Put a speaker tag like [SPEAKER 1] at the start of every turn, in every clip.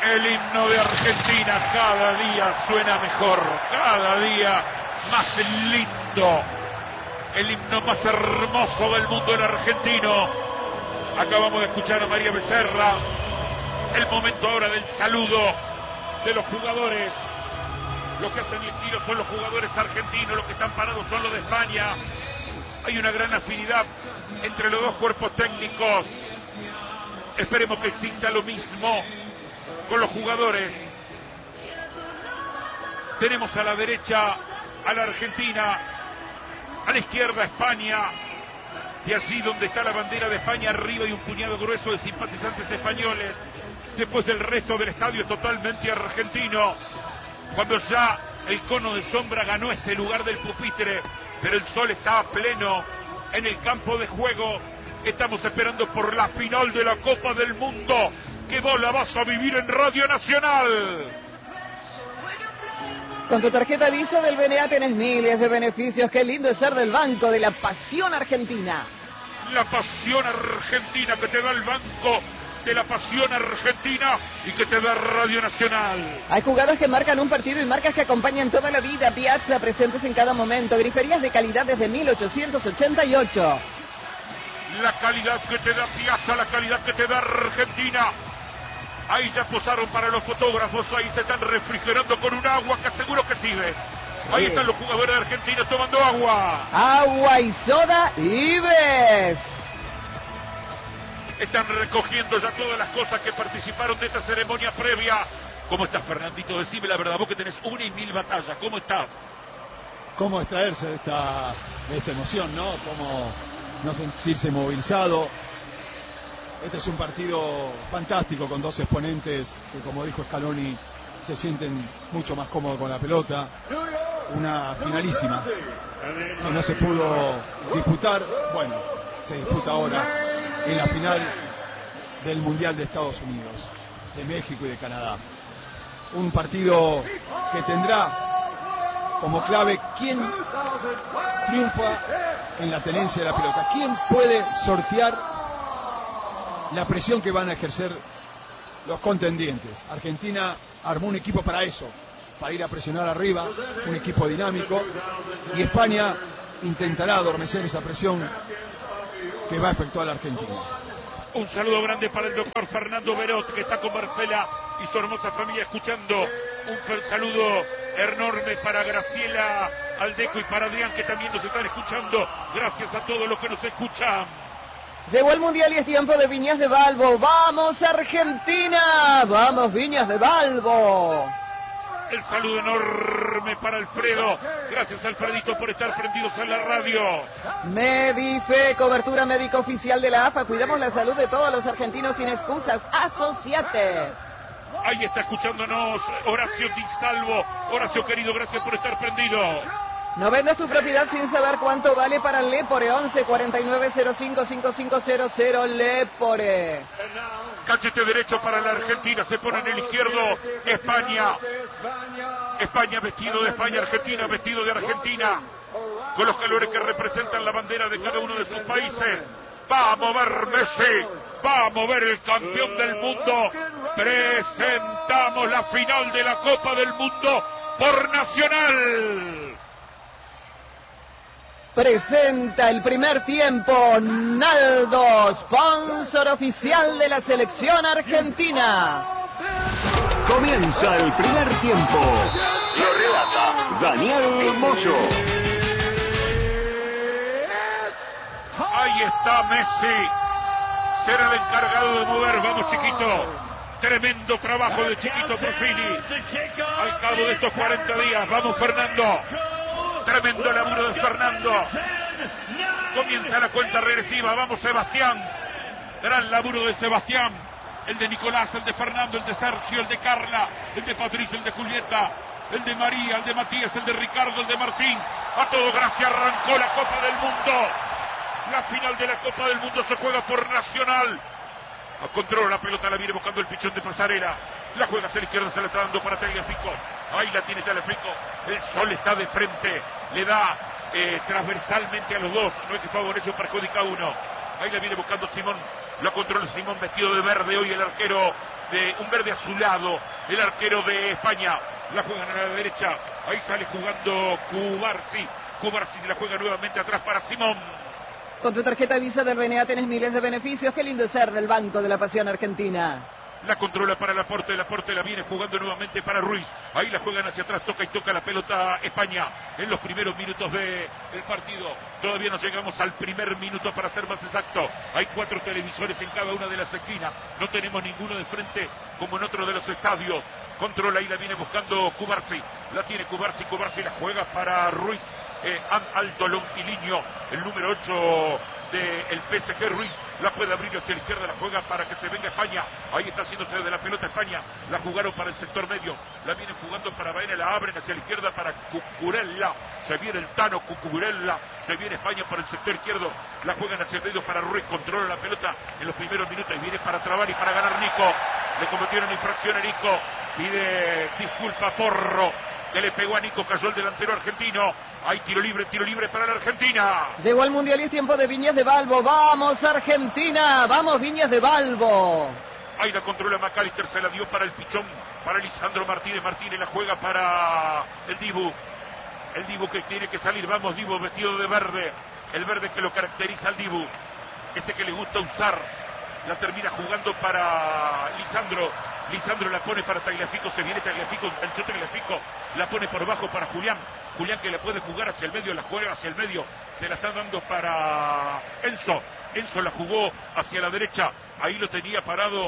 [SPEAKER 1] El himno de Argentina cada día suena mejor, cada día más lindo. El himno más hermoso del mundo, el argentino. Acabamos de escuchar a María Becerra. El momento ahora del saludo de los jugadores. Los que hacen el giro son los jugadores argentinos, los que están parados son los de España. Hay una gran afinidad entre los dos cuerpos técnicos. Esperemos que exista lo mismo con los jugadores. Tenemos a la derecha a la Argentina, a la izquierda a España, y allí donde está la bandera de España arriba y un puñado grueso de simpatizantes españoles. Después el resto del estadio es totalmente argentino. Cuando ya el cono de sombra ganó este lugar del pupitre, pero el sol está a pleno en el campo de juego. Estamos esperando por la final de la Copa del Mundo, que vos la vas a vivir en Radio Nacional.
[SPEAKER 2] Con tu tarjeta Visa del BNA tenés miles de beneficios. Qué lindo es ser del Banco de la Pasión Argentina.
[SPEAKER 1] La pasión argentina que te da el Banco de la Pasión Argentina y que te da Radio Nacional.
[SPEAKER 2] Hay jugadas que marcan un partido y marcas que acompañan toda la vida. Piazza, presentes en cada momento. Griferías de calidad desde 1888.
[SPEAKER 1] La calidad que te da Piazza, la calidad que te da Argentina. Ahí ya posaron para los fotógrafos, ahí se están refrigerando con un agua que seguro que sirve. Ahí están los jugadores de Argentina tomando agua.
[SPEAKER 2] Agua y soda y ves.
[SPEAKER 1] Están recogiendo ya todas las cosas que participaron de esta ceremonia previa. ¿Cómo estás, Fernandito? Decime la verdad, vos que tenés 1.000 batallas, ¿cómo estás?
[SPEAKER 3] ¿Cómo extraerse de esta emoción, no? ¿Cómo no sentirse movilizado? Este es un partido fantástico con dos exponentes que, como dijo Scaloni, se sienten mucho más cómodos con la pelota. Una finalísima que no se pudo disputar. Bueno, se disputa ahora en la final del Mundial de Estados Unidos, de México y de Canadá. Un partido que tendrá como clave quién triunfa en la tenencia de la pelota, quién puede sortear la presión que van a ejercer los contendientes. Argentina armó un equipo para eso, para ir a presionar arriba, un equipo dinámico, y España intentará adormecer esa presión que va a efectuar la Argentina.
[SPEAKER 1] Un saludo grande para el doctor Fernando Berot, que está con Marcela y su hermosa familia escuchando. Un saludo enorme para Graciela Aldeco y para Adrián, que también nos están escuchando. Gracias a todos los que nos escuchan.
[SPEAKER 2] Llegó el Mundial y es tiempo de Viñas de Balbo. ¡Vamos, Argentina! ¡Vamos, Viñas de Balbo!
[SPEAKER 1] El saludo enorme para Alfredo. Gracias, Alfredito, por estar prendidos en la radio.
[SPEAKER 2] Medife, cobertura médica oficial de la AFA. Cuidamos la salud de todos los argentinos sin excusas. Asociate.
[SPEAKER 1] Ahí está escuchándonos Horacio Di Salvo. Horacio, querido, gracias por estar prendido.
[SPEAKER 2] No vendas tu propiedad sin saber cuánto vale para Lepore. 11 49 05 5500 Lepore.
[SPEAKER 1] Cachete derecho para la Argentina, se pone en el izquierdo España. España vestido de España, Argentina vestido de Argentina, con los colores que representan la bandera de cada uno de sus países. Va a mover Messi, va a mover el campeón del mundo. Presentamos la final de la Copa del Mundo por Nacional.
[SPEAKER 2] Presenta el primer tiempo Naldo, sponsor oficial de la selección argentina.
[SPEAKER 4] Comienza el primer tiempo. Lo relata Daniel Moyo.
[SPEAKER 1] Ahí está Messi. Será el encargado de mover. Vamos, Chiquito. Tremendo trabajo de Chiquito Porfini. Al cabo de estos 40 días. Vamos, Fernando. Tremendo laburo de Fernando. Comienza la cuenta regresiva. Vamos, Sebastián. Gran laburo de Sebastián. El de Nicolás, el de Fernando, el de Sergio, el de Carla, el de Patricio, el de Julieta, el de María, el de Matías, el de Ricardo, el de Martín. A todo gracias, arrancó la Copa del Mundo. La final de la Copa del Mundo se juega por Nacional. A control la pelota, la viene buscando el pichón de Pasarela. La juega hacia la izquierda, se la está dando para Tagliafico. Ahí la tiene Tagliafico. El sol está de frente. Le da transversalmente a los dos. No es que favorece o perjudica a uno. Ahí la viene buscando Simón. La controla Simón vestido de verde. Hoy el arquero de un verde azulado, el arquero de España. La juegan a la derecha, ahí sale jugando Cubarsi. Cubarsi se la juega nuevamente atrás para Simón.
[SPEAKER 2] Con tu tarjeta Visa del BNA tenés miles de beneficios. Qué lindo es ser del Banco de la Pasión Argentina.
[SPEAKER 1] La controla para Laporte la viene jugando nuevamente para Ruiz. Ahí la juegan hacia atrás, toca y toca la pelota España en los primeros minutos del partido. Todavía no llegamos al primer minuto, para ser más exacto. Hay 4 televisores en cada una de las esquinas. No tenemos ninguno de frente como en otro de los estadios. Controla y la viene buscando Cubarsi. La tiene Cubarsi la juega para Ruiz. Alto longilíneo, el número 8 del PSG. Ruiz la puede abrir hacia la izquierda, la juega para que se venga España. Ahí está haciéndose de la pelota España. La jugaron para el sector medio, la vienen jugando para Baena, la abren hacia la izquierda para Cucurella. Se viene el Tano Cucurella, se viene España por el sector izquierdo, la juegan hacia el medio para Ruiz, controla la pelota en los primeros minutos y viene para trabar y para ganar Nico. Le cometieron infracción a Nico, pide disculpa Porro, que le pegó a Nico, cayó el delantero argentino. Hay tiro libre para la Argentina.
[SPEAKER 2] Llegó al Mundial y es tiempo de Viñas de Balbo. ¡Vamos Argentina! ¡Vamos Viñas de Balbo!
[SPEAKER 1] Ahí la controla McAllister, se la dio para el pichón, para Lisandro Martínez. Martínez la juega para el Dibu. El Dibu que tiene que salir. Vamos Dibu, vestido de verde. El verde que lo caracteriza al Dibu. Ese que le gusta usar. La termina jugando para Lisandro. Lisandro la pone para Tagliafico, se viene Tagliafico, enganchó Tagliafico, la pone por abajo para Julián. Julián que la puede jugar hacia el medio, la juega hacia el medio, se la está dando para Enzo. Enzo la jugó hacia la derecha, ahí lo tenía parado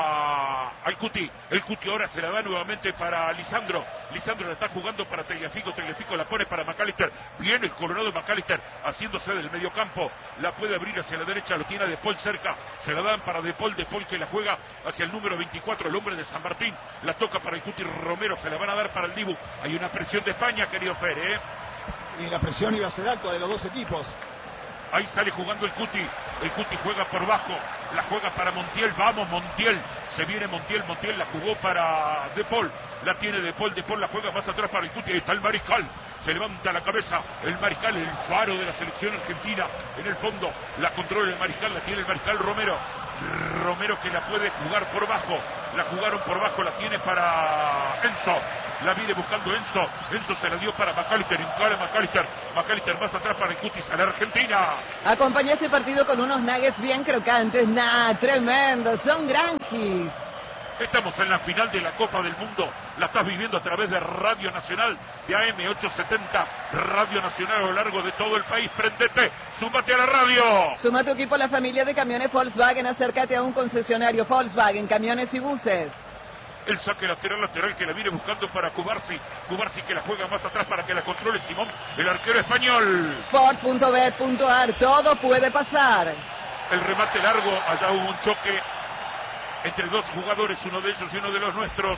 [SPEAKER 1] al Cuti. El Cuti ahora se la da nuevamente para Lisandro. Lisandro la está jugando para Tagliafico, Tagliafico la pone para McAllister. Viene el Colorado McAllister haciéndose del mediocampo, la puede abrir hacia la derecha, lo tiene a De Paul cerca, se la dan para De Paul que la juega hacia el número 24, el hombre de San Martín, la toca para el Cuti Romero, se la van a dar para el Dibu. Hay una presión de España, querido Pérez.
[SPEAKER 3] Y la presión iba a ser alta de los dos equipos.
[SPEAKER 1] Ahí sale jugando el Cuti juega por bajo, la juega para Montiel, vamos Montiel, se viene Montiel la jugó para De Paul, la tiene De Paul la juega más atrás para el Cuti, ahí está el Mariscal, se levanta la cabeza, el Mariscal, el faro de la selección argentina, en el fondo, la controla el Mariscal, la tiene el Mariscal Romero que la puede jugar por bajo, la jugaron por bajo, la tiene para Enzo, la viene buscando Enzo se la dio para McAllister, encara McAllister más atrás para el Cutis a la Argentina.
[SPEAKER 2] Acompaña este partido con unos nuggets bien crocantes, tremendo, son granjis.
[SPEAKER 1] Estamos en la final de la Copa del Mundo, la estás viviendo a través de Radio Nacional, de AM 870, Radio Nacional a lo largo de todo el país. Prendete, súmate a la radio.
[SPEAKER 2] Suma tu equipo a la familia de camiones Volkswagen, acércate a un concesionario Volkswagen, camiones y buses.
[SPEAKER 1] El saque lateral que la viene buscando para Cubarsi que la juega más atrás para que la controle Simón, el arquero español.
[SPEAKER 2] Sport.bet.ar, todo puede pasar.
[SPEAKER 1] El remate largo, allá hubo un choque entre dos jugadores, uno de ellos y uno de los nuestros.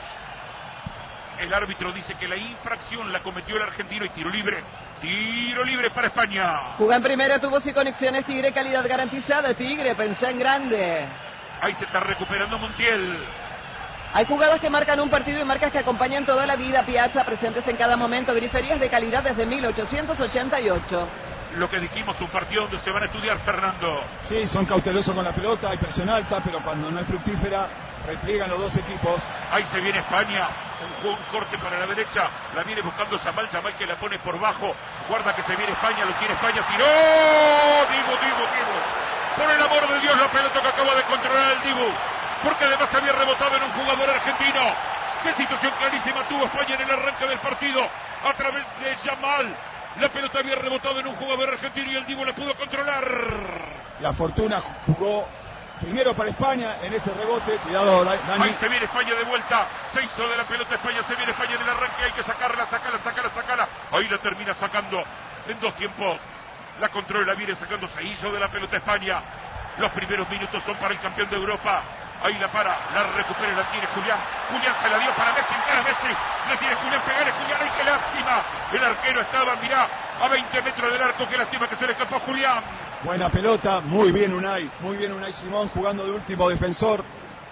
[SPEAKER 1] El árbitro dice que la infracción la cometió el argentino y tiro libre para España.
[SPEAKER 2] Juega en primera, tubos y conexiones Tigre, calidad garantizada. Tigre, pensá en grande.
[SPEAKER 1] Ahí se está recuperando Montiel.
[SPEAKER 2] Hay jugadas que marcan un partido y marcas que acompañan toda la vida. Piazza, presentes en cada momento. Griferías de calidad desde 1888.
[SPEAKER 1] Lo que dijimos, un partido donde se van a estudiar, Fernando.
[SPEAKER 3] Sí, son cautelosos con la pelota, hay presión alta, pero cuando no es fructífera, repliegan los dos equipos.
[SPEAKER 1] Ahí se viene España, un corte para la derecha, la viene buscando Yamal que la pone por bajo, guarda que se viene España, lo tiene España, tiró, Dibu. Por el amor de Dios, la pelota que acaba de controlar el Dibu, porque además había rebotado en un jugador argentino. Qué situación clarísima tuvo España en el arranque del partido, a través de Yamal. La pelota había rebotado en un jugador argentino y el Dibu la pudo controlar.
[SPEAKER 3] La fortuna jugó primero para España en ese rebote. Cuidado, Dani.
[SPEAKER 1] Ahí se viene España de vuelta. Se hizo de la pelota España. Se viene España en el arranque. Hay que sacarla. Ahí la termina sacando en dos tiempos. La controla, la viene sacando. Se hizo de la pelota España. Los primeros minutos son para el campeón de Europa. Ahí la para, la recupera, la tiene Julián. Julián se la dio para Messi, encara Messi. Le tiene Julián, pegale Julián, ¡ay qué lástima! El arquero estaba, mirá, a 20 metros del arco, qué lástima que se le escapó a Julián.
[SPEAKER 3] Buena pelota, muy bien Unai Simón jugando de último defensor.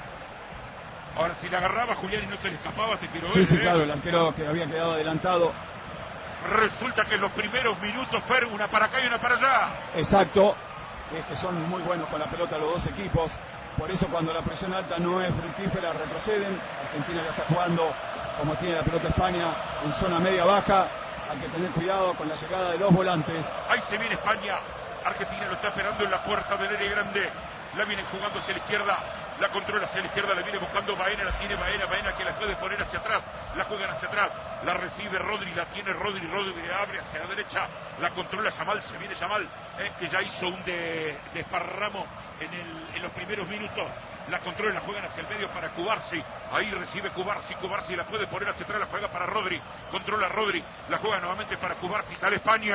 [SPEAKER 1] Ahora si la agarraba Julián y no se le escapaba, te quiero ver.
[SPEAKER 3] Sí, claro, el arquero que había quedado adelantado.
[SPEAKER 1] Resulta que en los primeros minutos, Fer, una para acá y una para allá.
[SPEAKER 3] Exacto, es que son muy buenos con la pelota los dos equipos. Por eso cuando la presión alta no es fructífera retroceden. Argentina ya está jugando como tiene la pelota España en zona media-baja. Hay que tener cuidado con la llegada de los volantes.
[SPEAKER 1] Ahí se viene España. Argentina lo está esperando en la puerta del área grande. La vienen jugando hacia la izquierda. La controla hacia la izquierda, la viene buscando Baena, la tiene Baena que la puede poner hacia atrás, la juegan hacia atrás, la recibe Rodri, la tiene Rodri abre hacia la derecha, la controla Yamal, se viene Yamal, que ya hizo un desparramo en los primeros minutos, la controla, la juegan hacia el medio para Cubarsi, ahí recibe Cubarsi la puede poner hacia atrás, la juega para Rodri, controla Rodri, la juega nuevamente para Cubarsi, sale España.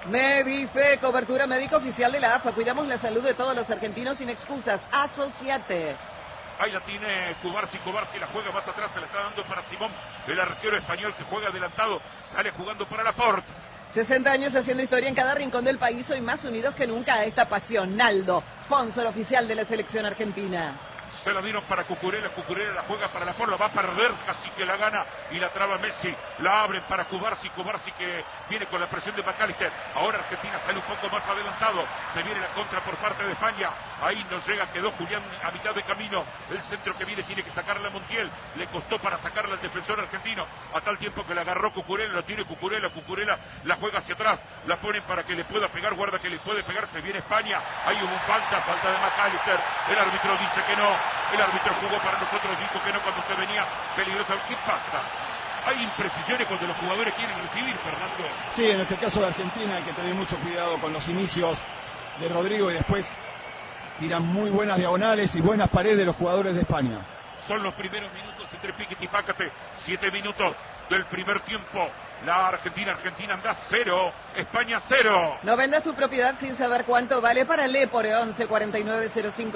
[SPEAKER 2] Medife, cobertura médica oficial de la AFA, cuidamos la salud de todos los argentinos sin excusas, asociate.
[SPEAKER 1] Ahí la tiene Cubarsi la juega más atrás, se la está dando para Simón, el arquero español que juega adelantado, sale jugando para Laporte.
[SPEAKER 2] 60 años haciendo historia en cada rincón del país, hoy más unidos que nunca a esta pasión. Naldo, sponsor oficial de la selección argentina.
[SPEAKER 1] Se la dieron para Cucurella la juega para Laporte, la va a perder, casi que la gana y la traba Messi, la abren para Cubarsi que viene con la presión de McAllister, ahora Argentina sale un poco más adelantado, se viene la contra por parte de España, ahí nos llega, quedó Julián a mitad de camino, el centro que viene tiene que sacarla a Montiel, le costó para sacarla al defensor argentino, a tal tiempo que la agarró Cucurella, la tiene Cucurella la juega hacia atrás, la ponen para que le pueda pegar, guarda que le puede pegar, se viene España, ahí hubo falta de McAllister, el árbitro dice que no. El árbitro jugó para nosotros, dijo que no cuando se venía peligrosa. ¿Qué pasa? Hay imprecisiones cuando los jugadores quieren recibir, Fernando.
[SPEAKER 3] Sí, en este caso de Argentina hay que tener mucho cuidado con los inicios de Rodrigo y después tiran muy buenas diagonales y buenas paredes de los jugadores de España.
[SPEAKER 1] Son los primeros minutos entre piquete y pácate. 7 minutos del primer tiempo. La Argentina anda 0, España 0.
[SPEAKER 2] No vendas tu propiedad sin saber cuánto vale para Lepore, 11 49 05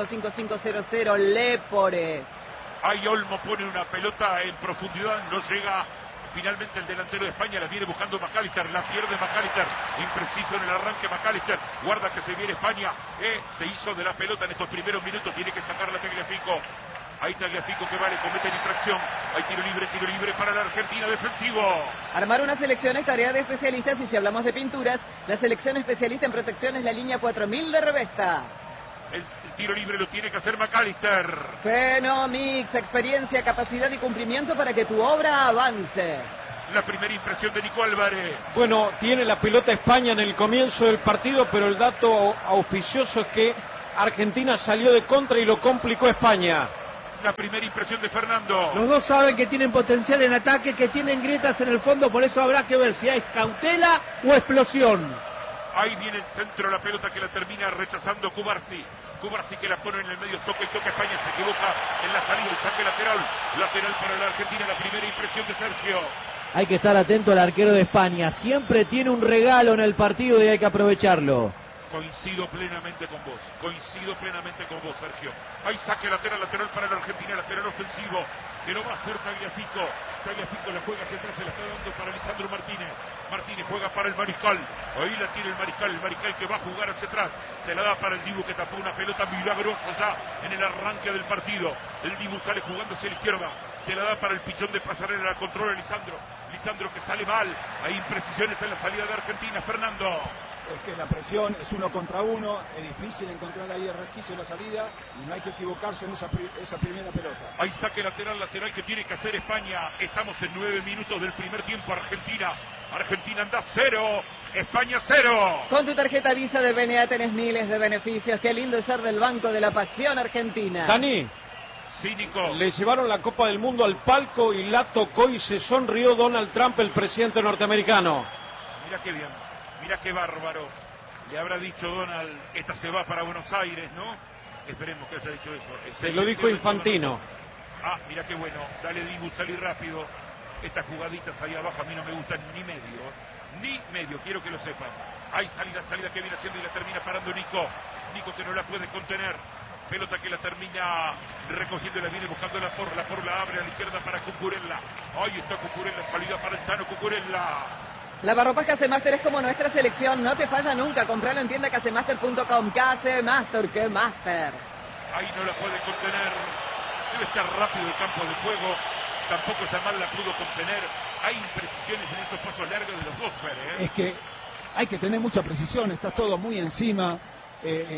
[SPEAKER 2] 5500 Lepore.
[SPEAKER 1] Ahí Olmo pone una pelota en profundidad, no llega. Finalmente el delantero de España la viene buscando McAllister, la pierde McAllister, impreciso en el arranque McAllister, guarda que se viene España, se hizo de la pelota en estos primeros minutos, tiene que sacar la Tagliafico. Ahí Tagliafico que vale, comete la infracción. Hay tiro libre para la Argentina, defensivo.
[SPEAKER 2] Armar una selección es tarea de especialistas y si hablamos de pinturas, la selección especialista en protección es la línea 4000 de Revesta.
[SPEAKER 1] El tiro libre lo tiene que hacer McAllister.
[SPEAKER 2] Fenomix, experiencia, capacidad y cumplimiento para que tu obra avance.
[SPEAKER 1] La primera impresión de Nico Álvarez.
[SPEAKER 5] Bueno, tiene la pelota España en el comienzo del partido, pero el dato auspicioso es que Argentina salió de contra y lo complicó España.
[SPEAKER 1] La primera impresión de Fernando.
[SPEAKER 6] Los dos saben que tienen potencial en ataque, que tienen grietas en el fondo, por eso habrá que ver si hay cautela o explosión.
[SPEAKER 1] Ahí viene el centro, la pelota que la termina rechazando Cubarsi que la pone en el medio, toca España, se equivoca en la salida, el saque lateral para la Argentina, la primera impresión de Sergio.
[SPEAKER 7] Hay que estar atento al arquero de España, siempre tiene un regalo en el partido y hay que aprovecharlo.
[SPEAKER 1] Coincido plenamente con vos, Sergio. Hay saque lateral para la Argentina, lateral ofensivo, que lo va a hacer Tagliafico la juega hacia atrás, se la está dando para Lisandro Martínez juega para el Mariscal, ahí la tiene el Mariscal que va a jugar hacia atrás, se la da para el Dibu que tapó una pelota milagrosa ya en el arranque del partido, el Dibu sale jugando hacia la izquierda, se la da para el pichón de Pasarela, la controla Lisandro que sale mal, hay imprecisiones en la salida de Argentina, Fernando.
[SPEAKER 3] Es que la presión es 1 contra 1, es difícil encontrar ahí el resquicio de la salida y no hay que equivocarse en esa primera pelota.
[SPEAKER 1] Hay saque lateral que tiene que hacer España. Estamos en 9 minutos del primer tiempo. Argentina anda 0, España 0.
[SPEAKER 2] Con tu tarjeta Visa de BNA tenés miles de beneficios. Qué lindo es ser del Banco de la Pasión Argentina.
[SPEAKER 5] Dani.
[SPEAKER 1] Sí, Nico.
[SPEAKER 5] Le llevaron la Copa del Mundo al palco y la tocó y se sonrió Donald Trump, el presidente norteamericano.
[SPEAKER 1] Mira qué bien. Mira qué bárbaro. Le habrá dicho Donald, esta se va para Buenos Aires, ¿no? Esperemos que haya dicho eso.
[SPEAKER 5] Se lo dijo Infantino.
[SPEAKER 1] Mira qué bueno. Dale Dibu, salí rápido. Estas jugaditas ahí abajo a mí no me gustan ni medio. Quiero que lo sepan. Hay salida que viene haciendo y la termina parando Nico que no la puede contener. Pelota que la termina recogiendo, la viene buscando la abre a la izquierda para Cucurella. Ahí está Cucurella, salida para el Tano Cucurella.
[SPEAKER 2] Lavarropas Casemaster es como nuestra selección, no te falla nunca, compralo en tienda casemaster.com. Casemaster, ¡qué master!
[SPEAKER 1] Ahí no la puede contener, debe estar rápido el campo de juego, tampoco Yamal la pudo contener, hay imprecisiones en esos pasos largos de los dos,
[SPEAKER 3] Es que hay que tener mucha precisión, está todo muy encima,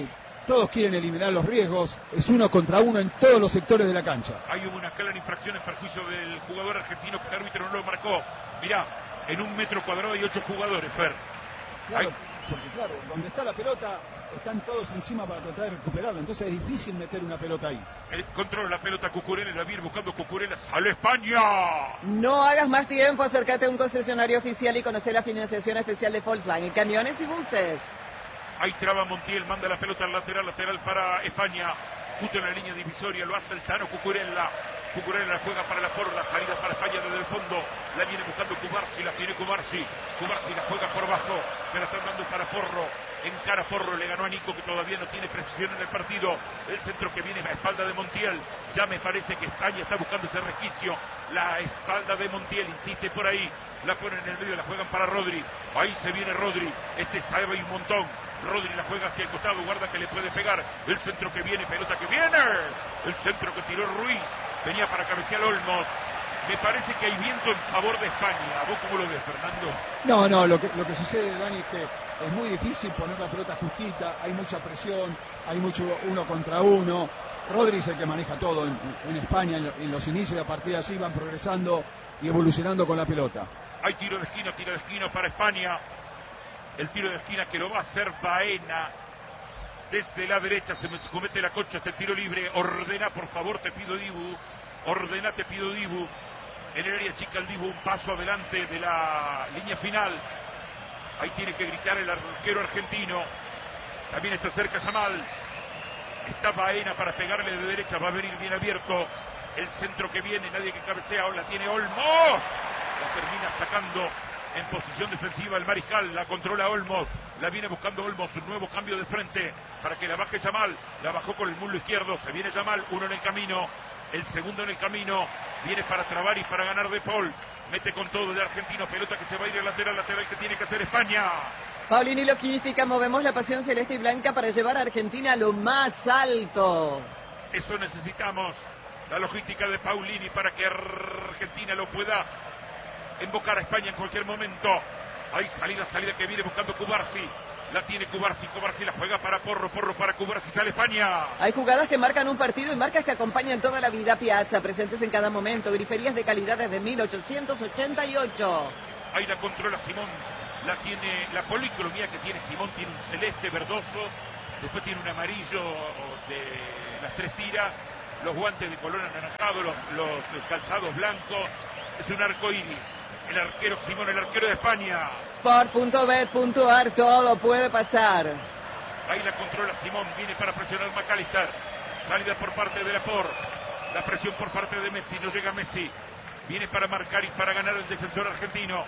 [SPEAKER 3] todos quieren eliminar los riesgos, es 1 contra 1 en todos los sectores de la cancha.
[SPEAKER 1] Hay una clara infracción en perjuicio del jugador argentino que el árbitro no lo marcó. Mirá, en 1 metro cuadrado hay 8 jugadores, Fer.
[SPEAKER 3] Claro, porque claro, donde está la pelota están todos encima para tratar de recuperarla, entonces es difícil meter una pelota ahí.
[SPEAKER 1] El control, la pelota Cucurella, la viene buscando Cucurella, sale España.
[SPEAKER 2] No hagas más tiempo, acércate a un concesionario oficial y conoce la financiación especial de Volkswagen, camiones y buses.
[SPEAKER 1] Ahí traba Montiel, manda la pelota al lateral para España. Justo en la línea divisoria, lo hace el Tano Cucurella. Cucurella la juega para la por la salida para España desde el fondo. La viene buscando Cubarsi, la tiene Cubarsi. Cubarsi la juega por bajo, se la están dando para Porro. Encara Porro, le ganó a Nico que todavía no tiene precisión en el partido. El centro que viene a espalda de Montiel. Ya me parece que España está buscando ese resquicio. La espalda de Montiel, insiste por ahí. La ponen en el medio, la juegan para Rodri. Ahí se viene Rodri, sabe un montón. Rodri la juega hacia el costado, guarda que le puede pegar. El centro que viene, pelota que viene. El centro que tiró Ruiz, venía para cabecear Olmos. Me parece que hay viento en favor de España. ¿Vos cómo lo ves, Fernando?
[SPEAKER 3] No, lo que sucede, Dani, es que es muy difícil poner la pelota justita, hay mucha presión, hay mucho 1 contra 1. Rodri es el que maneja todo en España, en los inicios de la partida así van progresando y evolucionando con la pelota.
[SPEAKER 1] Hay tiro de esquina para España. El tiro de esquina que lo va a hacer Baena. Desde la derecha se me comete la concha este tiro libre. Ordena, por favor, te pido, Dibu. Ordena, te pido, Dibu. En el área chica el Dibu, un paso adelante de la línea final. Ahí tiene que gritar el arquero argentino. También está cerca Yamal. Está Baena para pegarle de derecha. Va a venir bien abierto. El centro que viene, nadie que cabecea. La tiene Olmos. La termina sacando en posición defensiva el Mariscal. La controla Olmos. La viene buscando Olmos. Un nuevo cambio de frente para que la baje Yamal. La bajó con el muslo izquierdo. Se viene Yamal. 1 en el camino. El segundo en el camino. Viene para trabar y para ganar De Paul. Mete con todo el argentino. Pelota que se va a ir al lateral que tiene que hacer España.
[SPEAKER 2] Paulini Logística, movemos la pasión celeste y blanca para llevar a Argentina a lo más alto.
[SPEAKER 1] Eso necesitamos. La logística de Paulini para que Argentina lo pueda invocar a España en cualquier momento. Hay salida que viene buscando Cubarsi. La tiene Cubarsi la juega para Porro para Cubarsi, sale España.
[SPEAKER 2] Hay jugadas que marcan un partido y marcas que acompañan toda la vida. Piazza, presentes en cada momento, griferías de calidad desde 1888.
[SPEAKER 1] Ahí la controla Simón, la tiene, la policromía que tiene Simón tiene un celeste verdoso, después tiene un amarillo de las 3 tiras, los guantes de color anaranjado, los calzados blancos, es un arco iris. El arquero Simón, el arquero de España.
[SPEAKER 2] Sport.bet.ar, todo puede pasar.
[SPEAKER 1] Ahí la controla Simón, viene para presionar McAllister. Salida por parte de Laporte. La presión por parte de Messi, no llega Messi. Viene para marcar y para ganar el defensor argentino.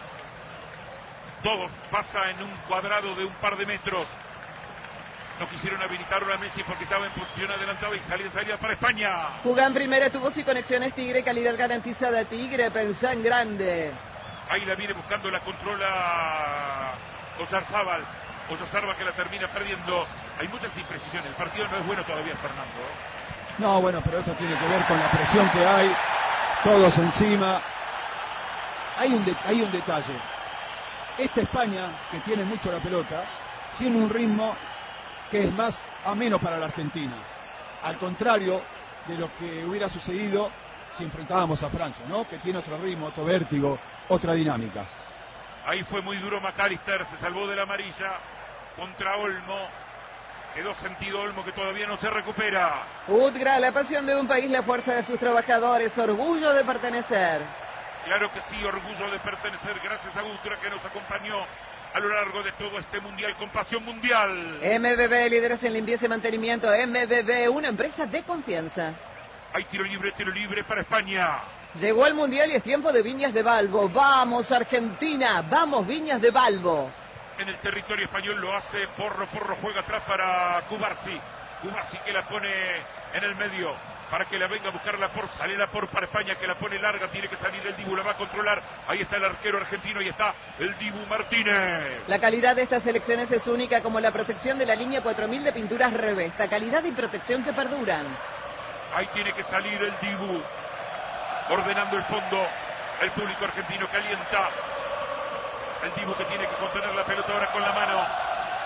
[SPEAKER 1] Todo pasa en un cuadrado de un par de metros. No quisieron habilitarlo a Messi porque estaba en posición adelantada y salida para España.
[SPEAKER 2] Jugan primera, tubos y conexiones Tigre, calidad garantizada Tigre, pensá en grande.
[SPEAKER 1] Ahí la viene buscando, la controla Oyarzábal que la termina perdiendo. Hay muchas imprecisiones, el partido no es bueno todavía, Fernando.
[SPEAKER 3] No, bueno, pero esto tiene que ver con la presión que hay, todos encima. Hay un detalle. Esta España, que tiene mucho la pelota, tiene un ritmo que es más ameno para la Argentina. Al contrario de lo que hubiera sucedido si enfrentábamos a Francia, ¿no? Que tiene otro ritmo, otro vértigo, otra dinámica.
[SPEAKER 1] Ahí fue muy duro McAllister, se salvó de la amarilla contra Olmo. Quedó sentido Olmo que todavía no se recupera.
[SPEAKER 2] UTGRA, la pasión de un país, la fuerza de sus trabajadores, orgullo de pertenecer.
[SPEAKER 1] Claro que sí, orgullo de pertenecer, gracias a UTGRA que nos acompañó a lo largo de todo este mundial con pasión mundial.
[SPEAKER 2] MBB, líderes en limpieza y mantenimiento. MBB, una empresa de confianza.
[SPEAKER 1] Hay tiro libre para España.
[SPEAKER 2] Llegó el mundial y es tiempo de Viñas de Balbo. Vamos Argentina, vamos Viñas de Balbo.
[SPEAKER 1] En el territorio español lo hace Porro juega atrás para Cubarsi que la pone en el medio para que la venga a buscar sale para España que la pone larga, tiene que salir el Dibu, la va a controlar, ahí está el arquero argentino y está el Dibu Martínez.
[SPEAKER 2] La calidad de estas selecciones es única, como la protección de la línea 4000 de pinturas Revesta, calidad y protección que perduran.
[SPEAKER 1] Ahí tiene que salir el Dibu, ordenando el fondo, el público argentino calienta. El Dibu que tiene que contener la pelota ahora con la mano.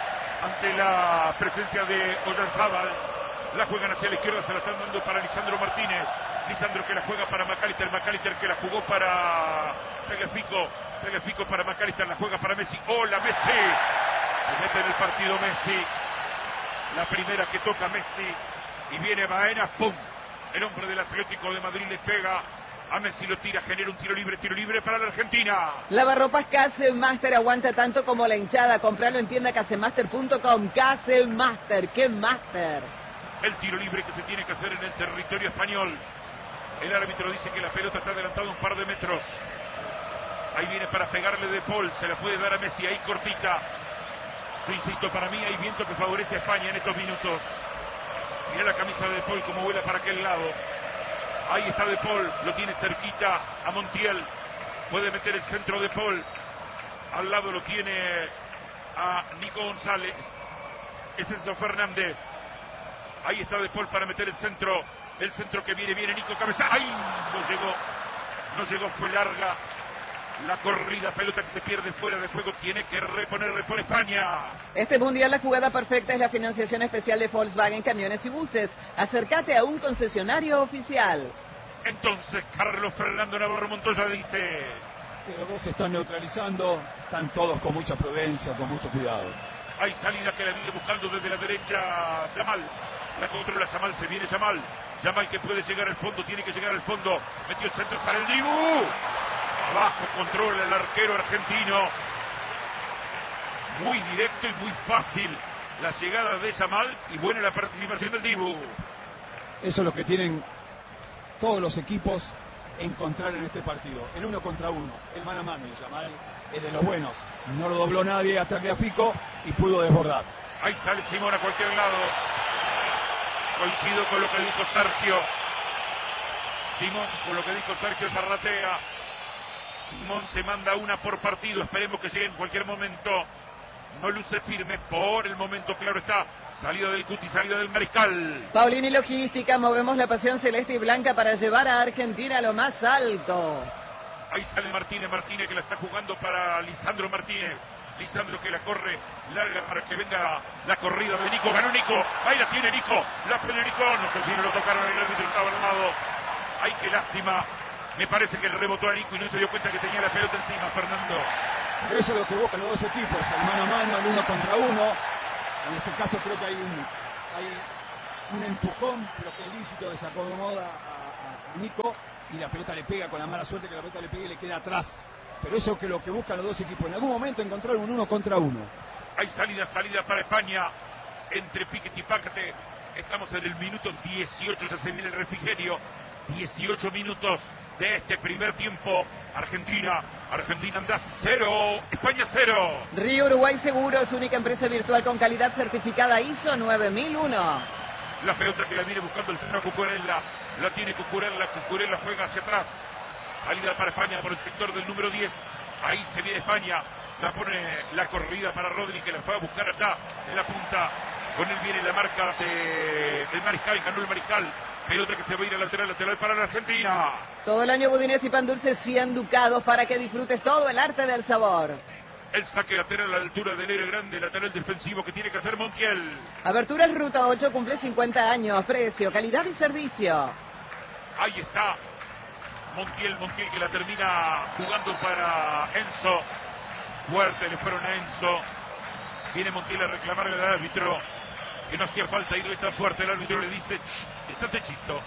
[SPEAKER 1] ante la presencia de Oyarzábal. La juegan hacia la izquierda, se la están dando para Lisandro Martínez. Lisandro que la juega para McAllister, McAllister que la jugó para Tagliafico para McAllister, la juega para Messi. ¡Hola, Messi! Se mete en el partido Messi. La primera que toca Messi. Y viene Baena, ¡pum! El hombre del Atlético de Madrid le pega. A Messi lo tira, genera un tiro libre para la Argentina.
[SPEAKER 2] Lavarropas Casemaster aguanta tanto como la hinchada. Compralo en tienda casemaster.com. Casemaster, ¡qué master!
[SPEAKER 1] El tiro libre que se tiene que hacer en el territorio español. El árbitro dice que la pelota está adelantada un par de metros. Ahí viene para pegarle De Paul. Se la puede dar a Messi ahí cortita. Yo insisto, para mí hay viento que favorece a España en estos minutos. Mira la camisa de De Paul como vuela para aquel lado. Ahí está De Paul. Lo tiene cerquita a Montiel. Puede meter el centro De Paul. Al lado lo tiene a Nico González. Es Enzo Fernández. Ahí está De Paul para meter el centro. El centro que viene Nico Cabeza. ¡Ay! No llegó, fue larga la corrida, pelota que se pierde fuera de juego, tiene que repone España.
[SPEAKER 2] Este mundial la jugada perfecta es la financiación especial de Volkswagen Camiones y Buses. Acércate a un concesionario oficial.
[SPEAKER 1] Entonces Carlos Fernando Navarro Montoya dice
[SPEAKER 3] que los dos se están neutralizando, están todos con mucha prudencia, con mucho cuidado.
[SPEAKER 1] Hay salida que la viene buscando desde la derecha Yamal. La controla Yamal, se viene Yamal que puede llegar al fondo, tiene que llegar al fondo. Metió el centro, sale el Dibu. Abajo controla el arquero argentino. Muy directo y muy fácil la llegada de Yamal y buena la participación del Dibu.
[SPEAKER 3] Eso es lo que tienen todos los equipos encontrar en este partido. El 1 contra 1, el mano a mano. Y Yamal es de los buenos. No lo dobló nadie a Tagliafico y pudo desbordar.
[SPEAKER 1] Ahí sale Simón a cualquier lado. Coincido con lo que dijo Sergio. Simón, con lo que dijo Sergio Zarratea. Simón se manda una por partido. Esperemos que llegue en cualquier momento. No luce firme por el momento, claro está. Salida del Cuti, salida del Mariscal.
[SPEAKER 2] Paulini Logística, movemos la pasión celeste y blanca para llevar a Argentina a lo más alto.
[SPEAKER 1] Ahí sale Martínez que la está jugando para Lisandro Martínez. Lisandro que la corre larga para que venga la corrida de Nico. Ganó Nico. Ahí la tiene Nico. La pone Nico. No sé si no lo tocaron, el árbitro estaba armado. Ay, qué lástima. Me parece que le rebotó a Nico y no se dio cuenta que tenía la pelota encima, Fernando.
[SPEAKER 3] Eso es lo que buscan los dos equipos, el mano a mano, el 1 contra 1. En este caso creo que hay un empujón, pero que es lícito, desacomoda a Nico y la pelota le pega, con la mala suerte que la pelota le pega y le queda atrás. Pero eso es lo que buscan los dos equipos, en algún momento encontrar un 1 contra 1.
[SPEAKER 1] Hay salida para España entre Piquet y Pácate. Estamos en el minuto 18, ya se viene el refrigerio. 18 minutos de este primer tiempo. Argentina anda 0, España 0.
[SPEAKER 2] Río Uruguay Seguros, única empresa virtual con calidad certificada ISO 9001.
[SPEAKER 1] La pelota que la viene buscando el Tano Cucurella, la tiene Cucurella juega hacia atrás. Salida para España por el sector del número 10. Ahí se viene España. La pone la corrida para Rodri, que la fue a buscar allá en la punta. Con él viene la marca del Mariscal, ganó el Mariscal. Pelota que se va a ir a lateral para la Argentina.
[SPEAKER 2] Todo el año budines y pan dulce 100 ducados para que disfrutes todo el arte del sabor.
[SPEAKER 1] El saque lateral a la altura del héroe grande, lateral defensivo que tiene que hacer Montiel.
[SPEAKER 2] Aberturas Ruta 8 cumple 50 años, precio, calidad y servicio.
[SPEAKER 1] Ahí está Montiel que la termina jugando para Enzo. Fuerte le fueron a Enzo. Viene Montiel a reclamarle al árbitro que no hacía falta irle tan fuerte. El árbitro le dice, estate chito.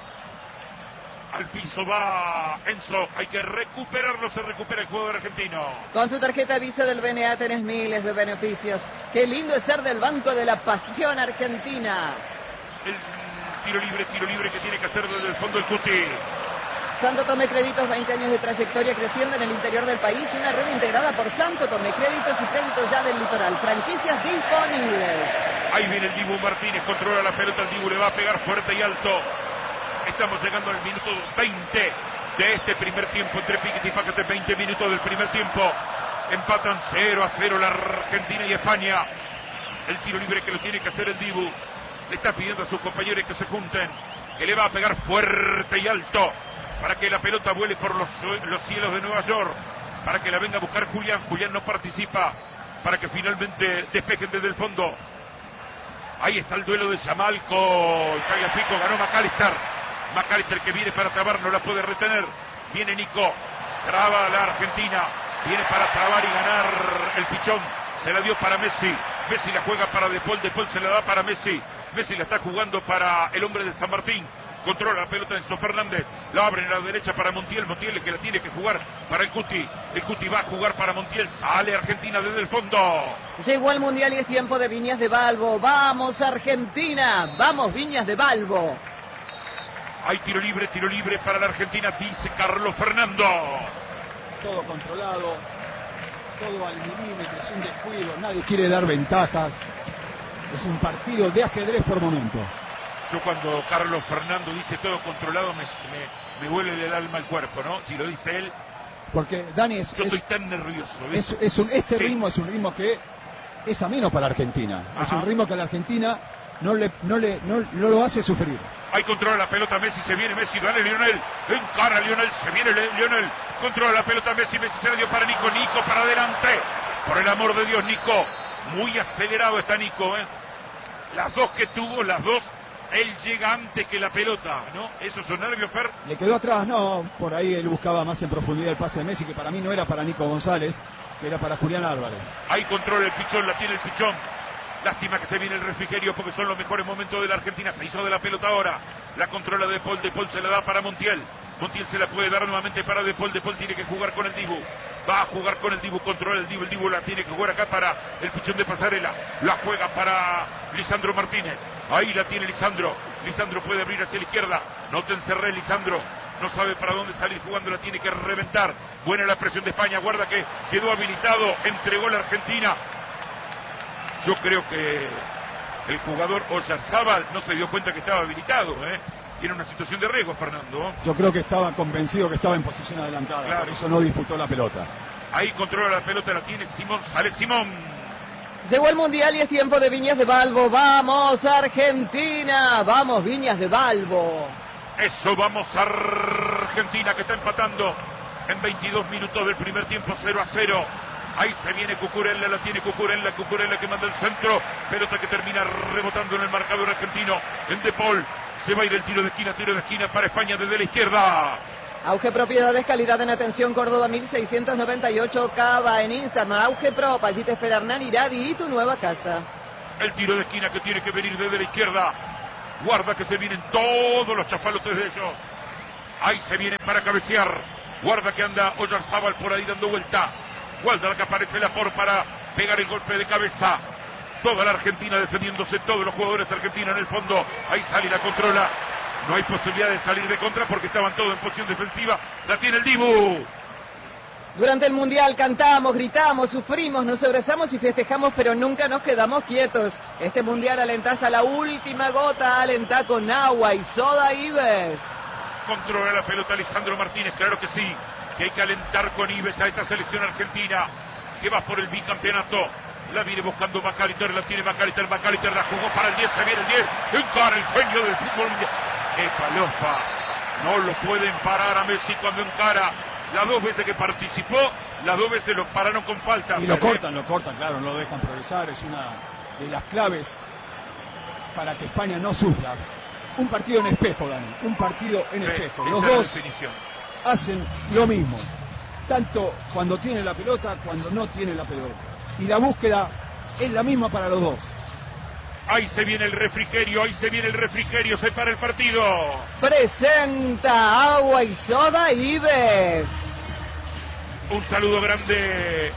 [SPEAKER 1] Al piso va Enzo, hay que recuperarlo, se recupera el jugador argentino.
[SPEAKER 2] Con tu tarjeta Visa del BNA tenés miles de beneficios. Qué lindo es ser del Banco de la Pasión Argentina.
[SPEAKER 1] El tiro libre que tiene que hacer desde el fondo el Cuti.
[SPEAKER 2] Santo Tomé Créditos, 20 años de trayectoria creciendo en el interior del país. Una red integrada por Santo Tomé Créditos y Créditos Ya del Litoral. Franquicias disponibles.
[SPEAKER 1] Ahí viene el Dibu Martínez, controla la pelota, el Dibu le va a pegar fuerte y alto. Estamos llegando al minuto 20 de este primer tiempo entre Piquet y Pácate. 20 minutos del primer tiempo. Empatan 0-0 la Argentina y España. El tiro libre que lo tiene que hacer el Dibu. Le está pidiendo a sus compañeros que se junten. Que le va a pegar fuerte y alto. Para que la pelota vuele por los cielos de Nueva York. Para que la venga a buscar Julián. Julián no participa. Para que finalmente despejen desde el fondo. Ahí está el duelo de Yamal con Tagliafico. Ganó McAllister. McAllister que viene para trabar, no la puede retener. Viene Nico. Traba la Argentina. Viene para trabar y ganar el pichón. Se la dio para Messi. Messi la juega para De Paul. De Paul se la da para Messi. Messi la está jugando para el hombre de San Martín. Controla la pelota Enzo Fernández. La abre en la derecha para Montiel. Montiel es que la tiene que jugar para el Cuti. El Cuti va a jugar para Montiel. Sale Argentina desde el fondo.
[SPEAKER 2] Llegó el Mundial y es tiempo de Viñas de Balbo. ¡Vamos, Argentina! ¡Vamos, Viñas de Balbo!
[SPEAKER 1] Hay tiro libre para la Argentina, dice Carlos Fernando.
[SPEAKER 3] Todo controlado, todo al milímetro, sin descuido, nadie quiere dar ventajas. Es un partido de ajedrez por momento.
[SPEAKER 1] Yo cuando Carlos Fernando dice todo controlado me huele el alma al cuerpo, ¿no? Si lo dice él.
[SPEAKER 3] Porque Dani
[SPEAKER 1] yo estoy tan nervioso.
[SPEAKER 3] Este ritmo es un ritmo que es ameno para Argentina. Ajá. Es un ritmo que a la Argentina no lo hace sufrir.
[SPEAKER 1] Ahí controla la pelota Messi, se viene Messi, dale Lionel, encara Lionel, se viene Lionel, controla la pelota Messi, Messi se la dio para Nico, Nico para adelante, por el amor de Dios Nico, muy acelerado está Nico, las dos que tuvo, él llega antes que la pelota, ¿no? Esos son nervios, Fer.
[SPEAKER 3] Le quedó atrás, no, por ahí él buscaba más en profundidad el pase de Messi, que para mí no era para Nico González, que era para Julián Álvarez.
[SPEAKER 1] Ahí controla el pichón, la tiene el pichón. Lástima que se viene el refrigerio porque son los mejores momentos de la Argentina. Se hizo de la pelota ahora. La controla De Paul. De Paul se la da para Montiel. Montiel se la puede dar nuevamente para De Paul. De Paul tiene que jugar con el Dibu. Va a jugar con el Dibu. Controla el Dibu. El Dibu la tiene que jugar acá para el pichón de Pasarela. La juega para Lisandro Martínez. Ahí la tiene Lisandro. Lisandro puede abrir hacia la izquierda. No te encerré, Lisandro. No sabe para dónde salir jugando. La tiene que reventar. Buena la presión de España. Guarda que quedó habilitado. Entregó la Argentina. Yo creo que el jugador Oyarzábal no se dio cuenta que estaba habilitado, Y era una situación de riesgo, Fernando.
[SPEAKER 3] Yo creo que estaba convencido que estaba en posición adelantada, claro. Por eso no disputó la pelota.
[SPEAKER 1] Ahí controla la pelota, la tiene Simón, sale Simón.
[SPEAKER 2] Llegó el Mundial y es tiempo de Viñas de Balbo. ¡Vamos, Argentina! ¡Vamos, Viñas de Balbo!
[SPEAKER 1] Eso, vamos, Argentina, que está empatando en 22 minutos del primer tiempo, 0-0. Ahí se viene Cucurella, la tiene Cucurella que manda el centro, pelota que termina rebotando en el marcador argentino, en De Paul, se va a ir el tiro de esquina para España desde la izquierda.
[SPEAKER 2] Auge Propiedades, calidad en atención, Córdoba 1698, Cava en Instagram, Auge Prop, allí te espera Hernán Iradi y tu nueva casa.
[SPEAKER 1] El tiro de esquina que tiene que venir desde la izquierda, guarda que se vienen todos los chafalotes de ellos, ahí se vienen para cabecear, guarda que anda Oyarzábal por ahí dando vuelta. Guarda que aparece Laporte para pegar el golpe de cabeza. Toda la Argentina defendiéndose, todos los jugadores argentinos en el fondo. Ahí sale y la controla. No hay posibilidad de salir de contra porque estaban todos en posición defensiva. La tiene el Dibu.
[SPEAKER 2] Durante el Mundial cantamos, gritamos, sufrimos, nos abrazamos y festejamos, pero nunca nos quedamos quietos. Este Mundial alenta hasta la última gota, alenta con agua y soda Ives.
[SPEAKER 1] Controla la pelota Lisandro Martínez, claro que sí. Que hay que alentar con Ives a esta selección argentina que va por el bicampeonato. La viene buscando McAllister, la tiene McAllister la jugó para el 10, se viene el 10, encara el genio del fútbol mundial. Palofa, no lo pueden parar a Messi cuando encara. Las dos veces que participó, las dos veces lo pararon con falta.
[SPEAKER 3] Y lo cortan, claro, no lo dejan progresar, es una de las claves para que España no sufra. Un partido en espejo, Dani, un partido en espejo. Los dos hacen lo mismo, tanto cuando tiene la pelota, cuando no tiene la pelota. Y la búsqueda es la misma para los dos.
[SPEAKER 1] Ahí se viene el refrigerio, se para el partido.
[SPEAKER 2] Presenta agua y soda Ives.
[SPEAKER 1] Un saludo grande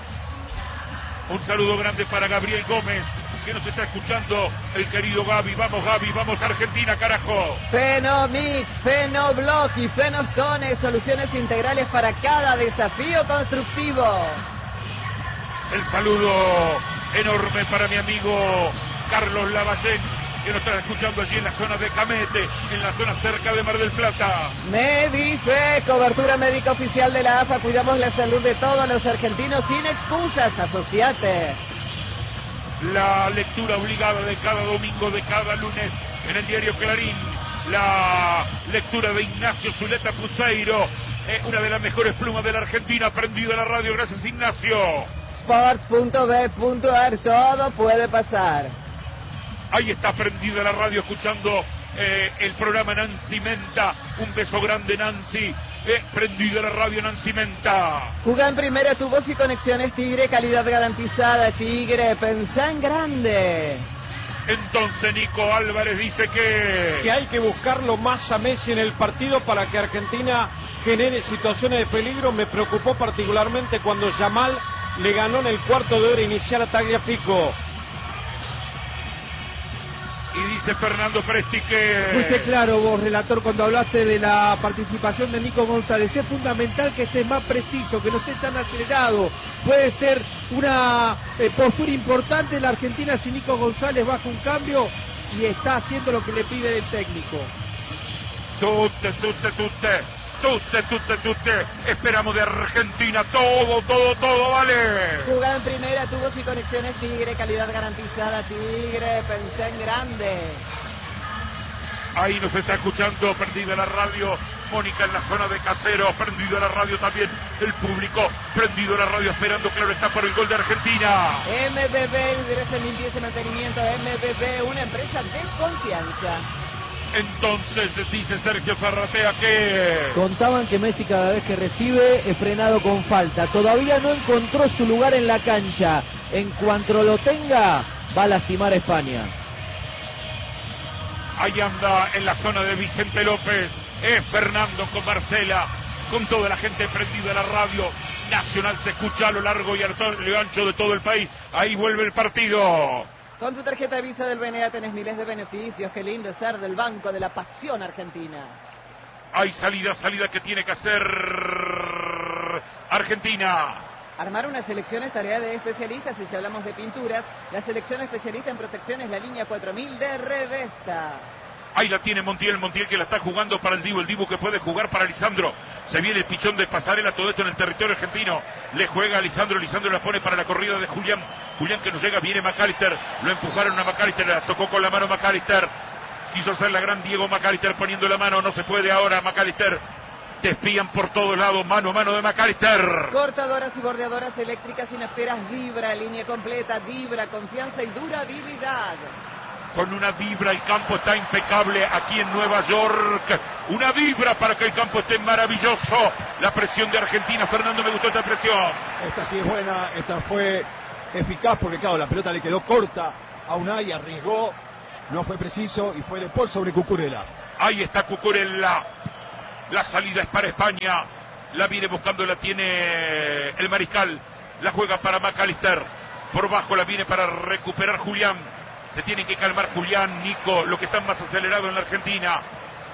[SPEAKER 1] para Gabriel Gómez, que nos está escuchando, el querido Gaby. Vamos Argentina, carajo.
[SPEAKER 2] Fenomix, Fenoblock y Fenostone, soluciones integrales para cada desafío constructivo.
[SPEAKER 1] El saludo enorme para mi amigo Carlos Lavallén, que nos está escuchando allí en la zona de Camete, en la zona cerca de Mar del Plata.
[SPEAKER 2] Medife, cobertura médica oficial de la AFA, cuidamos la salud de todos los argentinos sin excusas, asociate.
[SPEAKER 1] La lectura obligada de cada domingo, de cada lunes, en el diario Clarín, la lectura de Ignacio Zuleta Puseiro, una de las mejores plumas de la Argentina, aprendido en la radio, gracias Ignacio.
[SPEAKER 2] Sport.b.ar, todo puede pasar.
[SPEAKER 1] Ahí está prendida la radio escuchando el programa Nancy Menta. Un beso grande, Nancy. Prendida la radio, Nancy Menta.
[SPEAKER 2] Jugá en primera, tu voz y conexiones Tigre, calidad garantizada. Tigre, pensá en grande.
[SPEAKER 1] Entonces Nico Álvarez dice que
[SPEAKER 5] hay que buscarlo más a Messi en el partido para que Argentina genere situaciones de peligro. Me preocupó particularmente cuando Yamal le ganó en el cuarto de hora inicial a Tagliafico.
[SPEAKER 1] Y dice Fernando Presti que...
[SPEAKER 6] Fuiste claro vos, relator, cuando hablaste de la participación de Nico González. Es fundamental que estés más preciso, que no estés tan acelerado. Puede ser una postura importante la Argentina si Nico González baja un cambio y está haciendo lo que le pide el técnico.
[SPEAKER 1] Tutte. Esperamos de Argentina todo, vale.
[SPEAKER 2] Jugá en primera, tu voz y conexiones Tigre, calidad garantizada. Tigre, pensá en grande.
[SPEAKER 1] Ahí nos está escuchando, prendida la radio, Mónica en la zona de Caseros, prendido la radio también, el público, prendido la radio, esperando, claro está, por el gol de Argentina.
[SPEAKER 2] MBB, Dirección de Limpieza y Mantenimiento, MBB, una empresa de confianza.
[SPEAKER 1] Entonces dice Sergio Zarratea que...
[SPEAKER 7] Contaban que Messi cada vez que recibe es frenado con falta. Todavía no encontró su lugar en la cancha. En cuanto lo tenga, va a lastimar a España.
[SPEAKER 1] Ahí anda en la zona de Vicente López. Es Fernando con Marcela, con toda la gente prendida a la radio. Nacional se escucha a lo largo y a lo ancho de todo el país. Ahí vuelve el partido.
[SPEAKER 2] Con tu tarjeta de Visa del BNA tenés miles de beneficios. Qué lindo ser del Banco de la Pasión Argentina.
[SPEAKER 1] Hay salida que tiene que hacer Argentina.
[SPEAKER 2] Armar una selección es tarea de especialistas y si hablamos de pinturas, la selección especialista en protección es la línea 4000 de Redesta.
[SPEAKER 1] Ahí la tiene Montiel que la está jugando para el Dibu que puede jugar para Lisandro. Se viene el pichón de pasarela, todo esto en el territorio argentino. Le juega a Lisandro la pone para la corrida de Julián que no llega, viene McAllister. Lo empujaron a McAllister, la tocó con la mano McAllister. Quiso ser la gran Diego McAllister poniendo la mano, no se puede ahora McAllister. Te espían por todos lados, mano a mano de McAllister.
[SPEAKER 2] Cortadoras y bordeadoras eléctricas sin esperas, Vibra, línea completa, Vibra, confianza y durabilidad.
[SPEAKER 1] Con una Vibra el campo está impecable aquí en Nueva York. Una Vibra para que el campo esté maravilloso. La presión de Argentina, Fernando, me gustó esta presión.
[SPEAKER 3] Esta sí es buena, esta fue eficaz porque claro, la pelota le quedó corta a Unai, arriesgó, no fue preciso y fue de Paul sobre Cucurella.
[SPEAKER 1] Ahí está Cucurella. La salida es para España. La viene buscando, la tiene el mariscal. La juega para McAllister. Por bajo la viene para recuperar Julián. Se tiene que calmar Julián, Nico, lo que están más acelerado en la Argentina.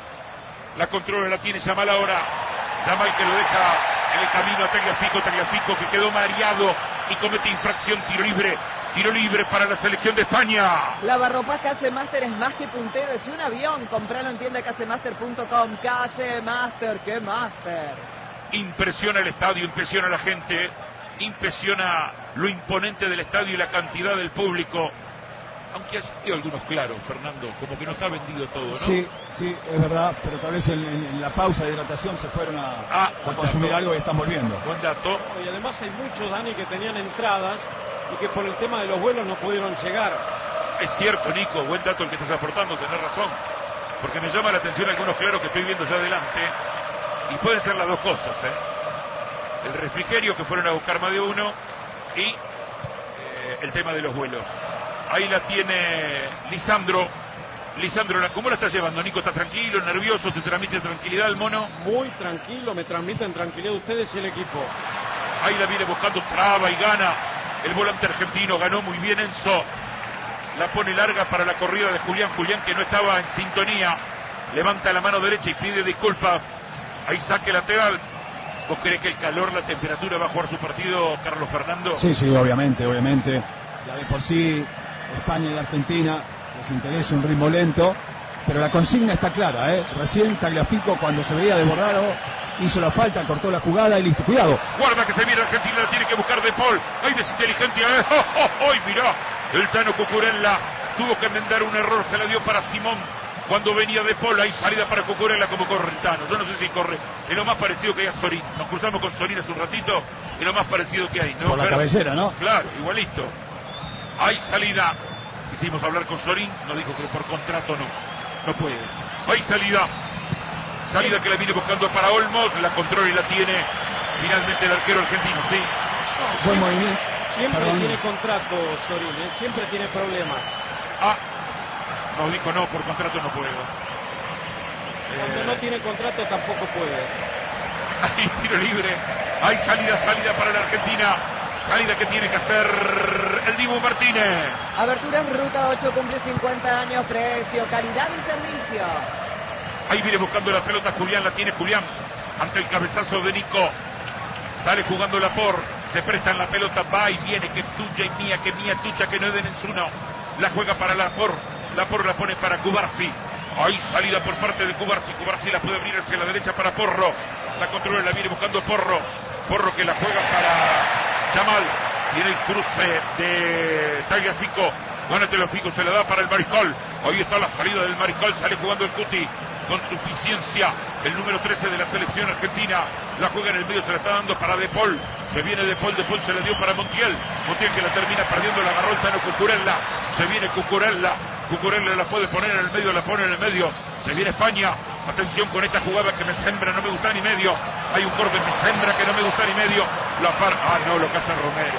[SPEAKER 1] La controla, la tiene Yamal ahora. Yamal que lo deja en el camino a Tagliafico que quedó mareado y comete infracción, tiro libre para la selección de España.
[SPEAKER 2] Lavarropas Casemaster es más que puntero, es un avión. Compralo en tienda casemaster.com. Casemaster, ¿qué master?
[SPEAKER 1] Impresiona el estadio, impresiona la gente, impresiona lo imponente del estadio y la cantidad del público. Aunque ha sido algunos claros, Fernando, como que no está vendido todo, ¿no?
[SPEAKER 3] Sí, es verdad, pero tal vez en la pausa de hidratación se fueron a consumir algo y están volviendo.
[SPEAKER 1] Buen dato.
[SPEAKER 5] Y además hay muchos, Dani, que tenían entradas y que por el tema de los vuelos no pudieron llegar.
[SPEAKER 1] Es cierto, Nico, buen dato el que estás aportando, tenés razón. Porque me llama la atención algunos claros que estoy viendo ya adelante. Y pueden ser las dos cosas, ¿eh? El refrigerio que fueron a buscar más de uno y el tema de los vuelos. Ahí la tiene Lisandro. ¿Cómo la está llevando, Nico? ¿Está tranquilo, nervioso? ¿Te transmite tranquilidad el mono?
[SPEAKER 5] Muy tranquilo, me transmiten tranquilidad ustedes y el equipo.
[SPEAKER 1] Ahí la viene buscando, traba y gana. El volante argentino ganó muy bien Enzo. La pone larga para la corrida de Julián que no estaba en sintonía. Levanta la mano derecha y pide disculpas. Ahí saque lateral. ¿Vos crees que el calor, la temperatura va a jugar su partido, Carlos Fernando?
[SPEAKER 3] Sí, obviamente. Ya de por sí España y Argentina les interesa un ritmo lento, pero la consigna está clara, Recién Tagliafico, cuando se veía desbordado, hizo la falta, cortó la jugada y listo. Cuidado.
[SPEAKER 1] Guarda que se viene Argentina, la tiene que buscar De Paul. Ahí desinteligente. ¡Ay, mirá! El Tano Cucurella tuvo que enmendar un error, se la dio para Simón. Cuando venía De Paul, hay salida para Cucurella, como corre el Tano. Yo no sé si corre. Es lo más parecido que hay a Sorín. Nos cruzamos con Sorín hace un ratito. Es lo más parecido que hay, ¿no?
[SPEAKER 3] Por la cabellera, ¿no?
[SPEAKER 1] Claro, igualito. Hay salida Quisimos hablar con Sorín, nos dijo que por contrato no puede. Hay salida que la viene buscando para Olmos, la controla y la tiene finalmente el arquero argentino, sí.
[SPEAKER 3] Buen movimiento.
[SPEAKER 5] Siempre tiene contrato Sorín, siempre tiene problemas.
[SPEAKER 1] Nos dijo no, por contrato no puedo.
[SPEAKER 5] Cuando no tiene contrato tampoco puede.
[SPEAKER 1] Hay tiro libre, hay salida para la Argentina. Salida que tiene que hacer el Dibu Martínez.
[SPEAKER 2] Abertura en ruta 8, cumple 50 años, precio, calidad y servicio.
[SPEAKER 1] Ahí viene buscando la pelota Julián, la tiene Julián ante el cabezazo de Nico. Sale jugando Lapor, se presta en la pelota, va y viene, que tuya y mía, que mía, tuya, que no den en su no. La juega para Lapor la pone para Cubarsi. Hay salida por parte de Cubarsi, Cubarsi la puede abrir hacia la derecha para Porro. La controla, la viene buscando Porro que la juega para Yamal, tiene el cruce de Tagliafico, gánatelo Fico, se la da para el Mariscal. Ahí está la salida del Mariscal, sale jugando el Cuti con suficiencia, el número 13 de la selección argentina, la juega en el medio, se la está dando para De Paul, se viene De Paul se la dio para Montiel que la termina perdiendo, la agarró el Tano Cucurella, se viene Cucurella la puede poner en el medio, la pone en el medio, se viene España, atención con esta jugada que me sembra, no me gusta ni medio, hay un corte, me sembra que no me gusta ni medio, lo que hace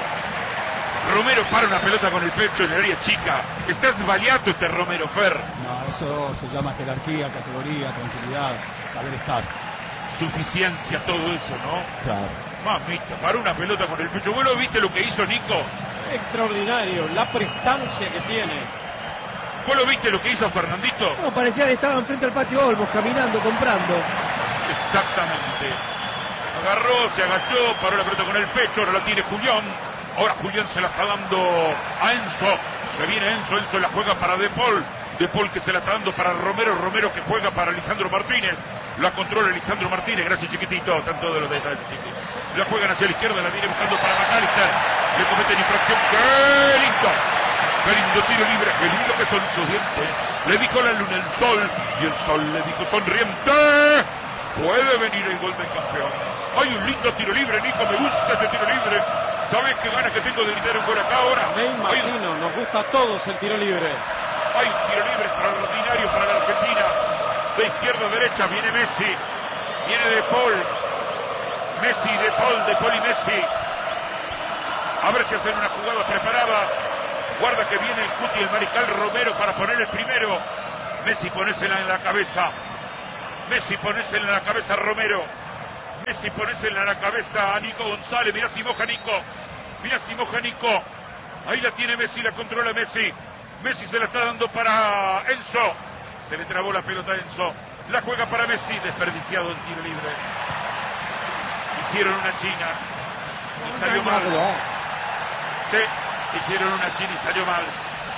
[SPEAKER 1] Romero para una pelota con el pecho en el área chica, está esbaliato este Romero, Fer.
[SPEAKER 3] No, eso se llama jerarquía, categoría, tranquilidad, saber estar.
[SPEAKER 1] Suficiencia, todo eso, ¿no?
[SPEAKER 3] Claro.
[SPEAKER 1] Mamita, para una pelota con el pecho. ¿Vos viste lo que hizo Nico?
[SPEAKER 5] Extraordinario, la prestancia que tiene.
[SPEAKER 1] ¿Vos lo viste lo que hizo Fernandito?
[SPEAKER 6] No, parecía que estaba enfrente al patio Olmos, caminando, comprando.
[SPEAKER 1] Exactamente. Agarró, se agachó, paró la pelota con el pecho, ahora la tiene Julián. Ahora Julián se la está dando a Enzo. Se viene Enzo la juega para De Paul que se la está dando para Romero que juega para Lisandro Martínez. La controla Lisandro Martínez, gracias chiquitito, están todos los detalles chiquititos. La juegan hacia la izquierda, la viene buscando para McAllister. Le cometen infracción, ¡qué lindo! ¡Qué lindo tiro libre! ¡Qué lindo que son sus dientes! Le dijo la luna, el sol, y el sol le dijo sonriente. Puede venir el gol del campeón. Hay un lindo tiro libre, Nico, me gusta este tiro libre. ¿Sabes qué ganas que tengo de gritar un gol acá ahora?
[SPEAKER 5] Me imagino, nos gusta a todos el tiro libre.
[SPEAKER 1] Hay un tiro libre extraordinario para la Argentina. De izquierda a derecha viene Messi. Viene De Paul. Messi, De Paul y Messi. A ver si hacen una jugada preparada. Guarda que viene el Cuti, el Mariscal Romero para poner el primero. Messi ponésela en la cabeza. Messi ponésela en la cabeza a Romero. Messi ponésela en la cabeza a Nico González. Mirá si moja Nico. Ahí la tiene Messi, la controla Messi. Messi se la está dando para Enzo. Se le trabó la pelota a Enzo. La juega para Messi. Desperdiciado el tiro libre. Hicieron una china y salió mal. Sí, hicieron una china y salió mal.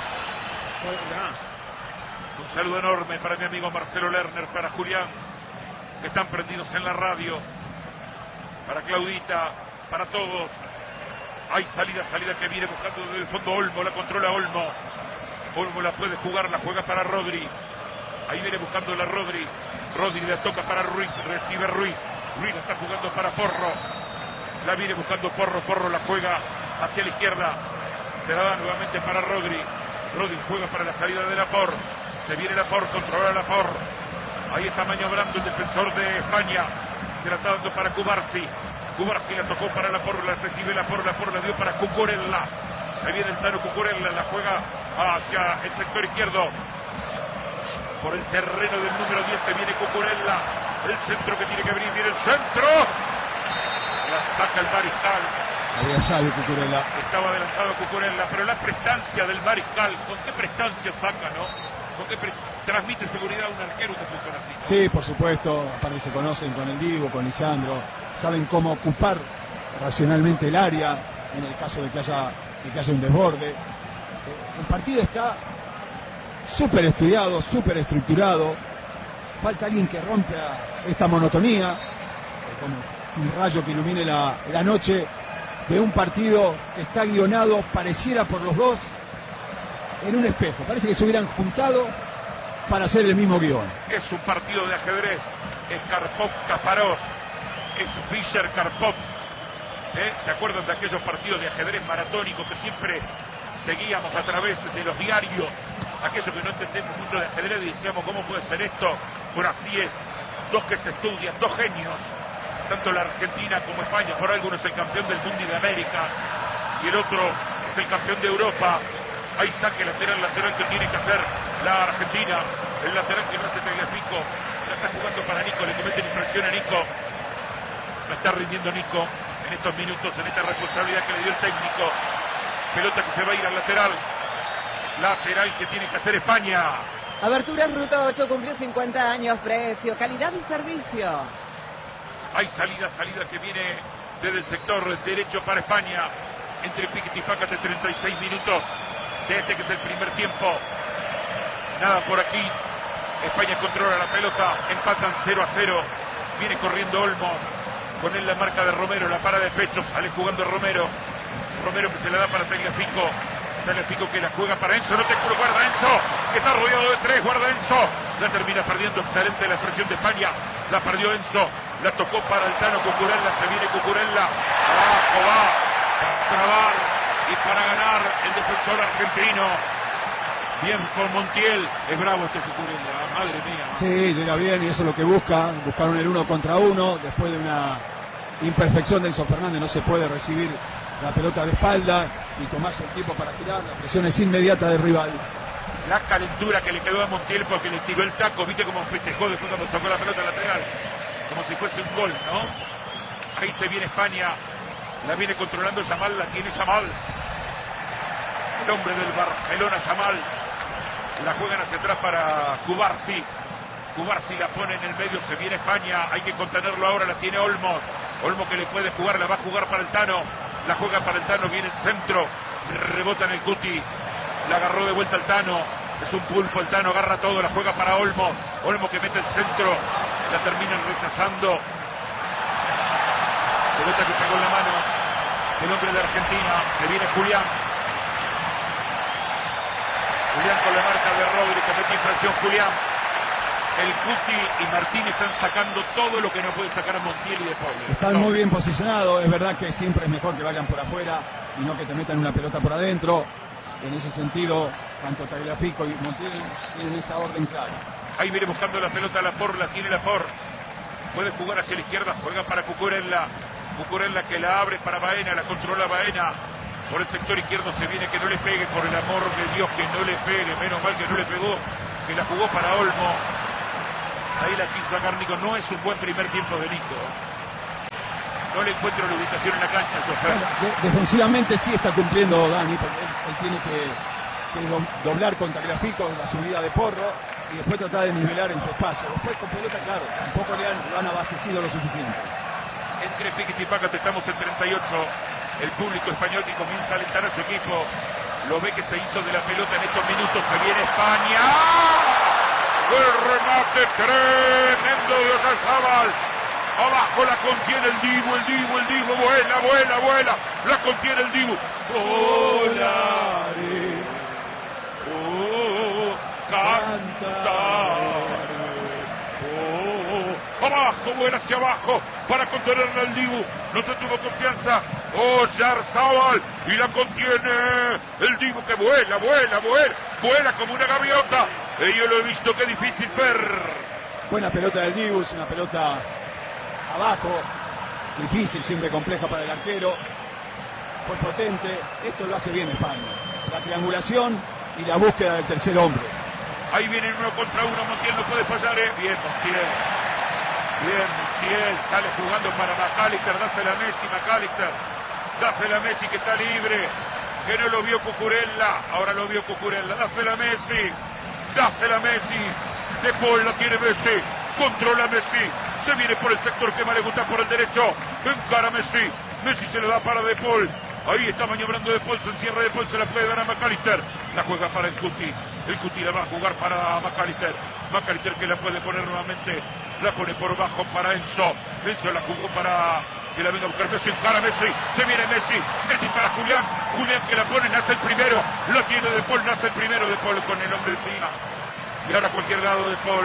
[SPEAKER 1] Un saludo enorme para mi amigo Marcelo Lerner, para Julián, que están prendidos en la radio, para Claudita, para todos. Hay salida que viene buscando desde el fondo Olmo, la controla Olmo la puede jugar, la juega para Rodri. Ahí viene buscando la Rodri la toca para Ruiz, recibe Ruiz la está jugando para Porro, la viene buscando Porro la juega hacia la izquierda, se la da nuevamente para Rodri juega para la salida de Lapor, se viene Lapor, controla Lapor, ahí está maniobrando el defensor de España, se la está dando para Cubarsi la tocó para Lapor, la recibe Lapor la dio para Cucurella, se viene el Tano Cucurella, la juega hacia el sector izquierdo, por el terreno del número 10 se viene Cucurella, el centro que tiene que venir, viene el centro, la saca el Mariscal.
[SPEAKER 3] Había salido Cucurella.
[SPEAKER 1] Estaba adelantado Cucurella, pero la prestancia del Mariscal, ¿con qué prestancia saca, no? ¿Con qué transmite seguridad a un arquero que funciona así, ¿no?
[SPEAKER 3] Sí, por supuesto, aparte se conocen con el Divo, con Lisandro, saben cómo ocupar racionalmente el área en el caso de que haya un desborde. El partido está súper estudiado, súper estructurado. Falta alguien que rompa esta monotonía, como un rayo que ilumine la noche de un partido que está guionado, pareciera por los dos, en un espejo. Parece que se hubieran juntado para hacer el mismo guión.
[SPEAKER 1] Es un partido de ajedrez. Es Karpov-Kasparov. Es Fischer-Karpov. ¿Se acuerdan de aquellos partidos de ajedrez maratónicos que siempre seguíamos a través de los diarios, aquellos que no entendemos mucho de ajedrez, y decíamos, ¿cómo puede ser esto? Pero así es, dos que se estudian, dos genios, tanto la Argentina como España. Por algo uno es el campeón del mundo y de América, y el otro es el campeón de Europa. Hay saque lateral que tiene que hacer la Argentina, el lateral que no hace Tagliafico, la está jugando para Nico, le cometen infracción a Nico, la está rindiendo Nico en estos minutos, en esta responsabilidad que le dio el técnico. Pelota que se va a ir al lateral que tiene que hacer España.
[SPEAKER 2] Aberturas Ruta 8 cumplió 50 años, precio, calidad y servicio.
[SPEAKER 1] Hay salida que viene desde el sector derecho para España, entre Piquet y Pácate, 36 minutos de este que es el primer tiempo. Nada por aquí, España controla la pelota, empatan 0-0, viene corriendo Olmos, con él la marca de Romero, la para de pecho, sale jugando Romero que se la da para Tagliafico que la juega para Enzo, no te juro, guarda Enzo, que está rodeado de tres, guarda Enzo, la termina perdiendo, excelente la expresión de España, la perdió Enzo, la tocó para el Tano Cucurella, se viene Cucurella, abajo va, para trabar y para ganar el defensor argentino. Bien con Montiel, es bravo este Cucurella, madre mía.
[SPEAKER 3] Sí, llega bien y eso es lo que buscaron el 1 contra 1, después de una imperfección de Enzo Fernández, no se puede recibir la pelota de espalda y tomarse el tiempo para tirar, la presión es inmediata del rival.
[SPEAKER 1] La calentura que le quedó a Montiel porque le tiró el taco, viste cómo festejó después cuando sacó la pelota lateral, como si fuese un gol, ¿no? Ahí se viene España, la viene controlando Yamal, la tiene Yamal, el hombre del Barcelona, Yamal, la juegan hacia atrás para Cubarsi la pone en el medio, se viene España, hay que contenerlo ahora, la tiene Olmos que le puede jugar, la va a jugar para el Tano, la juega para el Tano, viene el centro, rebota en el Cuti, la agarró de vuelta el Tano, es un pulpo el Tano, agarra todo, la juega para Olmo que mete el centro, la terminan rechazando, pelota que pegó en la mano del hombre de Argentina, se viene Julián con la marca de Rodri, comete infracción Julián. El Cuti y Martín están sacando todo lo que no puede sacar a Montiel y De Paul.
[SPEAKER 3] Están muy bien posicionados, es verdad que siempre es mejor que vayan por afuera y no que te metan una pelota por adentro. En ese sentido, tanto Tagliafico y Montiel tienen esa orden clara.
[SPEAKER 1] Ahí viene buscando la pelota Laporte, la tiene Laporte. Puede jugar hacia la izquierda, juega para Cucurella que la abre para Baena, la controla Baena. Por el sector izquierdo se viene, que no le pegue, por el amor de Dios, que no le pegue, menos mal que no le pegó, que la jugó para Olmo. Ahí la quiso sacar Nico, no es un buen primer tiempo de Nico. No le encuentro la ubicación en la cancha,
[SPEAKER 3] bueno, defensivamente sí está cumpliendo Dani, porque él tiene que doblar con Tagliafico la subida de Porro y después tratar de nivelar en su espacio. Después con pelota, claro, tampoco lo han abastecido lo suficiente.
[SPEAKER 1] Entre Piquet y Pácate estamos en 38. El público español que comienza a alentar a su equipo. Lo ve que se hizo de la pelota en estos minutos. Se viene España. El remate tremendo de Oyarzabal. Abajo la contiene el Dibu. Vuela. La contiene el Dibu. Volaré. Cantaré. Abajo, vuela hacia abajo para contenerle al Dibu, no te tuvo confianza Oyarzabal y la contiene el Dibu que vuela como una gaviota. Yo lo he visto, qué difícil, Fer.
[SPEAKER 3] Buena pelota del Dibu, es una pelota abajo, difícil, siempre compleja para el arquero, fue potente, esto lo hace bien España, la triangulación y la búsqueda del tercer hombre.
[SPEAKER 1] Ahí viene 1 contra 1, Montiel no puede fallar, bien Montiel, sale jugando para McAllister, dásela a Messi que está libre, que no lo vio Cucurella, ahora lo vio Cucurella, dásela a Messi, De Paul la tiene Messi, controla Messi, se viene por el sector que más le gusta, por el derecho, encara Messi se lo da para De Paul. Ahí está maniobrando De Paul, se encierra De Paul, se la puede dar a McAllister, la juega para el Cuti la va a jugar para McAllister que la puede poner nuevamente, la pone por bajo para Enzo la jugó para que la venga a buscar Messi, encara Messi, se viene Messi para Julián que la pone, nace el primero, lo tiene De Paul, nace el primero De Paul con el hombre encima, y ahora a cualquier lado De Paul.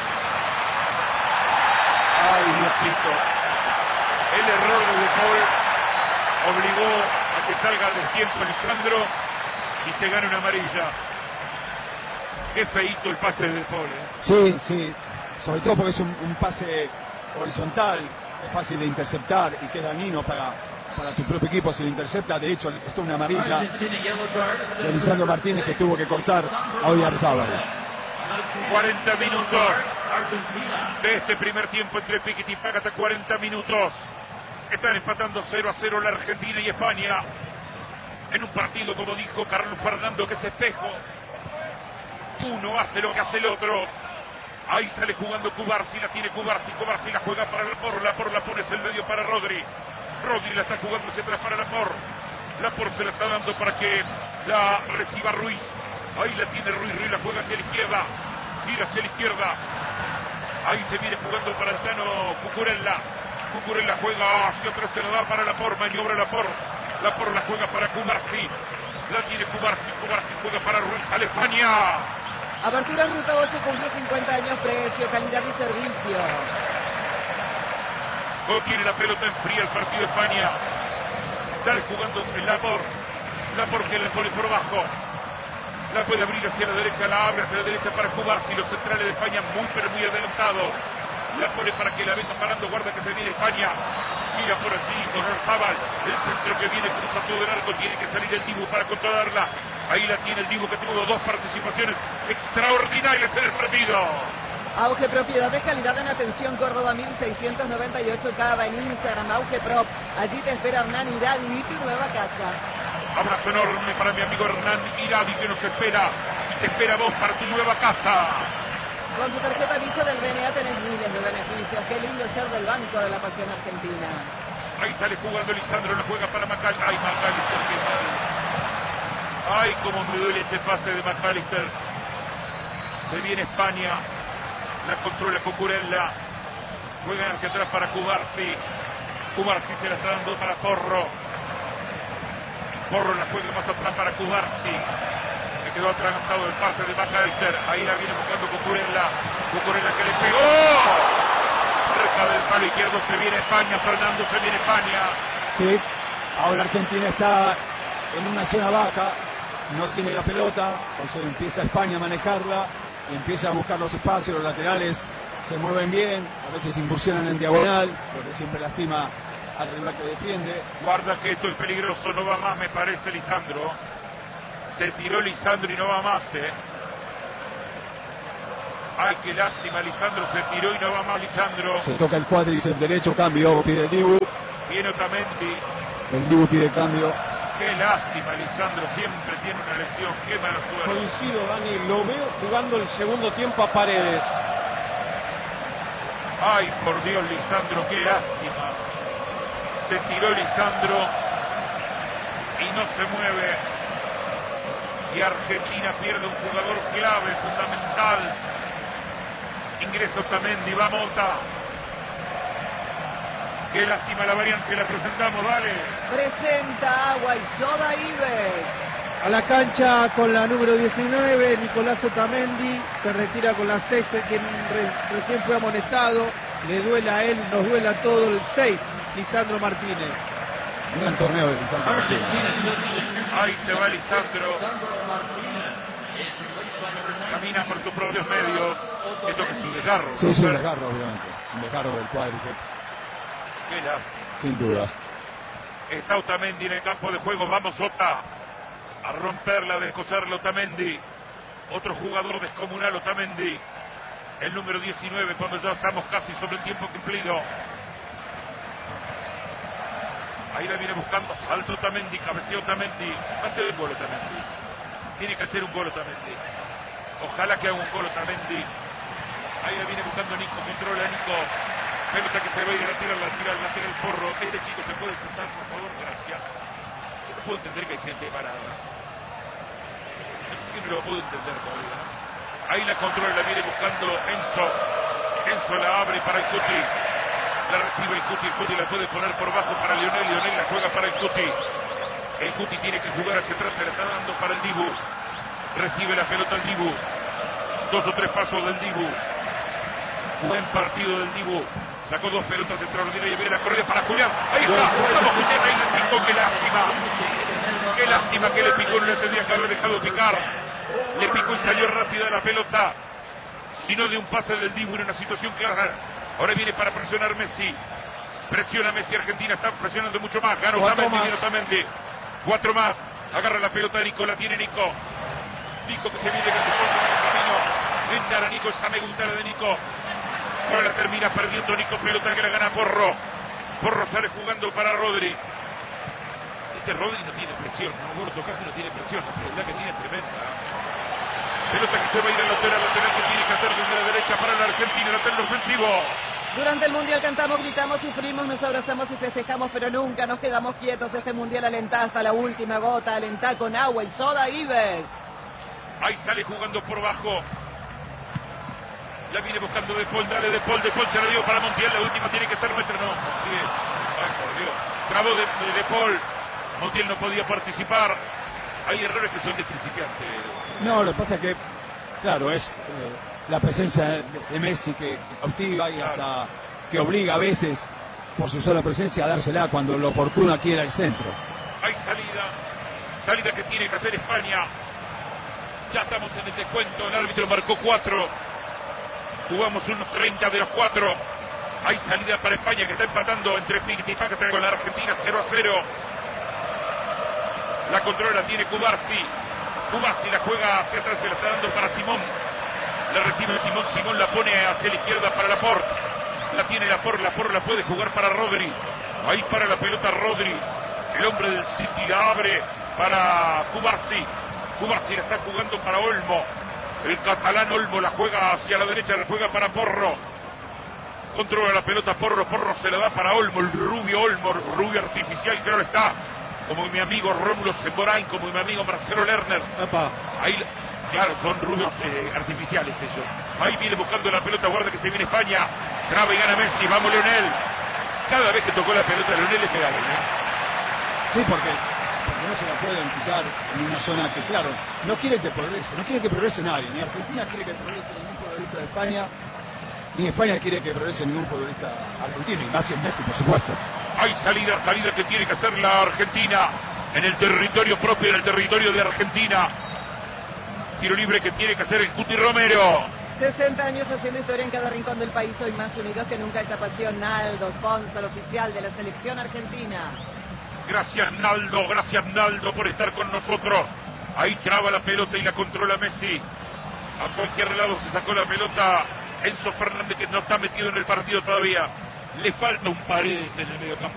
[SPEAKER 1] Ay, Diosito, el error de Paul obligó a que salga del tiempo Lisandro y se gana una amarilla. Qué feíto el pase de Paul.
[SPEAKER 3] Sí, sí, sobre todo porque es un pase horizontal, es fácil de interceptar y que es dañino para tu propio equipo si lo intercepta. De hecho, esto es una amarilla de Lisandro Martínez, que tuvo que cortar a Oyarzábal.
[SPEAKER 1] 40 minutos de este primer tiempo entre Piquet y Págata. 40 minutos. Están empatando 0-0 la Argentina y España en un partido, como dijo Carlos Fernando, que es espejo. Uno hace lo que hace el otro. Ahí sale jugando Cubarsi, la tiene Cubarsi la juega para Laporte, la pone el medio para Rodri la está jugando hacia atrás para Laporte se la está dando para que la reciba Ruiz. Ahí la tiene Ruiz la juega hacia la izquierda, gira hacia la izquierda. Ahí se viene jugando para el Tano Cucurella juega hacia atrás, se la da para Laporte, maniobra Laporte la juega para Cubarsi, la tiene Cubarsi juega para Ruiz, sale España.
[SPEAKER 2] Apertura en Ruta 8 cumple 50 años, precio, calidad y servicio.
[SPEAKER 1] Tiene la pelota en fría el partido de España. Sale jugando el Laporte que le pone por abajo. La puede abrir hacia la derecha, la abre hacia la derecha para Cubarsi. Los centrales de España muy adelantados. La pone para que la venga parando, guarda que se viene España. Gira por allí, Oyarzábal. El centro que viene, cruza todo el arco. Tiene que salir el Dibu para controlarla. Ahí la tiene el Dibu, que tuvo 2 participaciones extraordinarias en el partido.
[SPEAKER 2] Auge Propiedades, calidad en atención, Córdoba 1698 Cava, en Instagram, Auge Prop. Allí te espera Hernán Iradi y tu nueva casa.
[SPEAKER 1] Abrazo enorme para mi amigo Hernán Iradi, que nos espera y te espera vos para tu nueva casa.
[SPEAKER 2] Con tu tarjeta Visa del BNA tenés miles de beneficios. Qué lindo ser del Banco de la Pasión Argentina.
[SPEAKER 1] Ahí sale jugando Lisandro, la juega para McAllister. Ay, McAllister, qué mal. Ay, cómo me duele ese pase de McAllister. Se viene España. La controla Cucurella. Juegan hacia atrás para Cubarsi se la está dando para Porro la juega más atrás para Cubarsi. Le quedó atragantado el pase de McAllister. Ahí la viene buscando Cucurella que le pegó cerca del palo izquierdo. Se viene España, Fernando, se viene España.
[SPEAKER 3] Sí, ahora Argentina está en una zona baja, no tiene la pelota, entonces empieza España a manejarla y empieza a buscar los espacios. Los laterales se mueven bien, a veces incursionan en diagonal, lo que siempre lastima al rival que defiende.
[SPEAKER 1] Guarda que esto es peligroso, no va más, me parece, Lisandro. Se tiró Lisandro y no va más, Ay, qué lástima, Lisandro se tiró y no va más Lisandro.
[SPEAKER 3] Se toca el cuádriceps derecho, cambio, pide el Dibu.
[SPEAKER 1] Viene Otamendi.
[SPEAKER 3] El Dibu pide cambio.
[SPEAKER 1] Qué lástima, Lisandro, siempre tiene una lesión, qué mala suerte.
[SPEAKER 5] Coincido, Dani, lo veo jugando el segundo tiempo a Paredes.
[SPEAKER 1] Ay, por Dios, Lisandro, qué lástima. Se tiró Lisandro y no se mueve. Y Argentina pierde un jugador clave, fundamental. Ingresa Otamendi, va Mota. Qué lástima la variante, la presentamos, dale.
[SPEAKER 2] Presenta Agua y Soda Ives.
[SPEAKER 6] A la cancha con la número 19, Nicolás Otamendi, se retira con la 6, quien recién fue amonestado. Le duela a él, nos duela todo el 6, Lisandro Martínez.
[SPEAKER 3] Gran torneo de Lisandro Martínez.
[SPEAKER 1] Ahí se va Lisandro. Camina por sus propios medios. Esto que es un desgarro.
[SPEAKER 3] Sí, sí, un desgarro, obviamente. Un desgarro del cuádriceps.
[SPEAKER 1] Qué lástima.
[SPEAKER 3] Sin dudas.
[SPEAKER 1] Está Otamendi en el campo de juego. Vamos, Ota. A romperla, a descoserla Otamendi. Otro jugador descomunal, Otamendi. El número 19, cuando ya estamos casi sobre el tiempo cumplido. Ahí la viene buscando. Salto Otamendi, cabeceo Otamendi. Va a ser un gol Otamendi. Tiene que hacer un gol Otamendi. Ojalá que haga un gol Otamendi. Ahí la viene buscando Nico. Controla Nico. Pelota que se va a ir a tirar el Porro. Este chico se puede sentar, por favor, gracias. Yo no puedo entender que hay gente parada. Eso sí que no lo puedo entender todavía. Ahí la controla, la viene buscando Enzo. Enzo la abre para el Cuti. La recibe el Cuti la puede poner por bajo para Lionel la juega para el Cuti. El Cuti tiene que jugar hacia atrás, se la está dando para el Dibu. Recibe la pelota el Dibu. 2 o 3 pasos del Dibu. Buen partido del Dibu. Sacó 2 pelotas extraordinarias y viene la corrida para Julián. Ahí está. Vamos, Julián, ahí le sacó. Qué lástima. Qué lástima Lástima que le picó, no le tendría que haber dejado picar. Le picó y salió rápida la pelota. Sino de un pase del Dibu en una situación clara. Ahora viene para presionar Messi. Presiona Messi, Argentina está presionando mucho más. Ganó Otamendi. 4 más. Agarra la pelota de Nico, la tiene Nico. Nico que se viene con el camino. Encara Nico, esa me gusta la de Nico. Ahora la termina perdiendo Nico, pelota que la gana Porro. Porro sale jugando para Rodri. Rodri no tiene presión, no, Gordo casi no tiene presión, la verdad que tiene tremenda. Pelota que se va a ir al lateral que tiene que hacer desde la derecha para la Argentina, lateral ofensivo.
[SPEAKER 2] Durante el Mundial cantamos, gritamos, sufrimos, nos abrazamos y festejamos, pero nunca nos quedamos quietos. Este Mundial alentá hasta la última gota, alentá con agua y soda Ives.
[SPEAKER 1] Ahí sale jugando por bajo. La viene buscando De Paul, dale De Paul se la dio para Montiel, la última tiene que ser nuestra, no, Montiel. Ay, por Dios. Trabó De Paul. Montiel no podía participar. Hay errores que son de principiante.
[SPEAKER 3] No, lo que pasa es que, claro, es la presencia de Messi que cautiva y hasta que obliga a veces, por su sola presencia, a dársela cuando lo oportuno aquí era el centro.
[SPEAKER 1] Hay salida que tiene que hacer España. Ya estamos en el descuento, el árbitro marcó 4. Jugamos unos 30 de los 4. Hay salida para España que está empatando entre Piquitifaca con la Argentina 0-0. La controla, tiene Cubarsi. Cubarsi la juega hacia atrás, se la está dando para Simón. La recibe Simón, Simón la pone hacia la izquierda para Laporte. La tiene Laporte la puede jugar para Rodri. Ahí para la pelota Rodri. El hombre del City la abre para Cubarsi. Cubarsi la está jugando para Olmo. El catalán Olmo la juega hacia la derecha, la juega para Porro. Controla la pelota Porro se la da para Olmo, el rubio Olmo, rubio artificial que no está. Como mi amigo Rómulo Semborain, como mi amigo Marcelo Lerner. Ahí, claro, son rubios artificiales ellos. Ahí viene buscando la pelota, guarda que se viene España. Traba y gana Messi, vamos Leonel. Cada vez que tocó la pelota Leonel le pegaron,
[SPEAKER 3] Sí, porque no se la pueden quitar en una zona que, claro, no quiere que progrese nadie. Ni Argentina quiere que progrese ningún futbolista de España, ni España quiere que progrese ningún futbolista argentino, y más en Messi, por supuesto.
[SPEAKER 1] Hay salida que tiene que hacer la Argentina en el territorio propio, en el territorio de Argentina. Tiro libre que tiene que hacer el Cuti Romero.
[SPEAKER 2] 60 años haciendo historia en cada rincón del país, hoy más unidos que nunca. Esta pasión, Naldo, sponsor oficial de la selección argentina.
[SPEAKER 1] Gracias Naldo por estar con nosotros. Ahí traba la pelota y la controla Messi. A cualquier lado se sacó la pelota Enzo Fernández, que no está metido en el partido todavía. Le falta un Paredes en el mediocampo.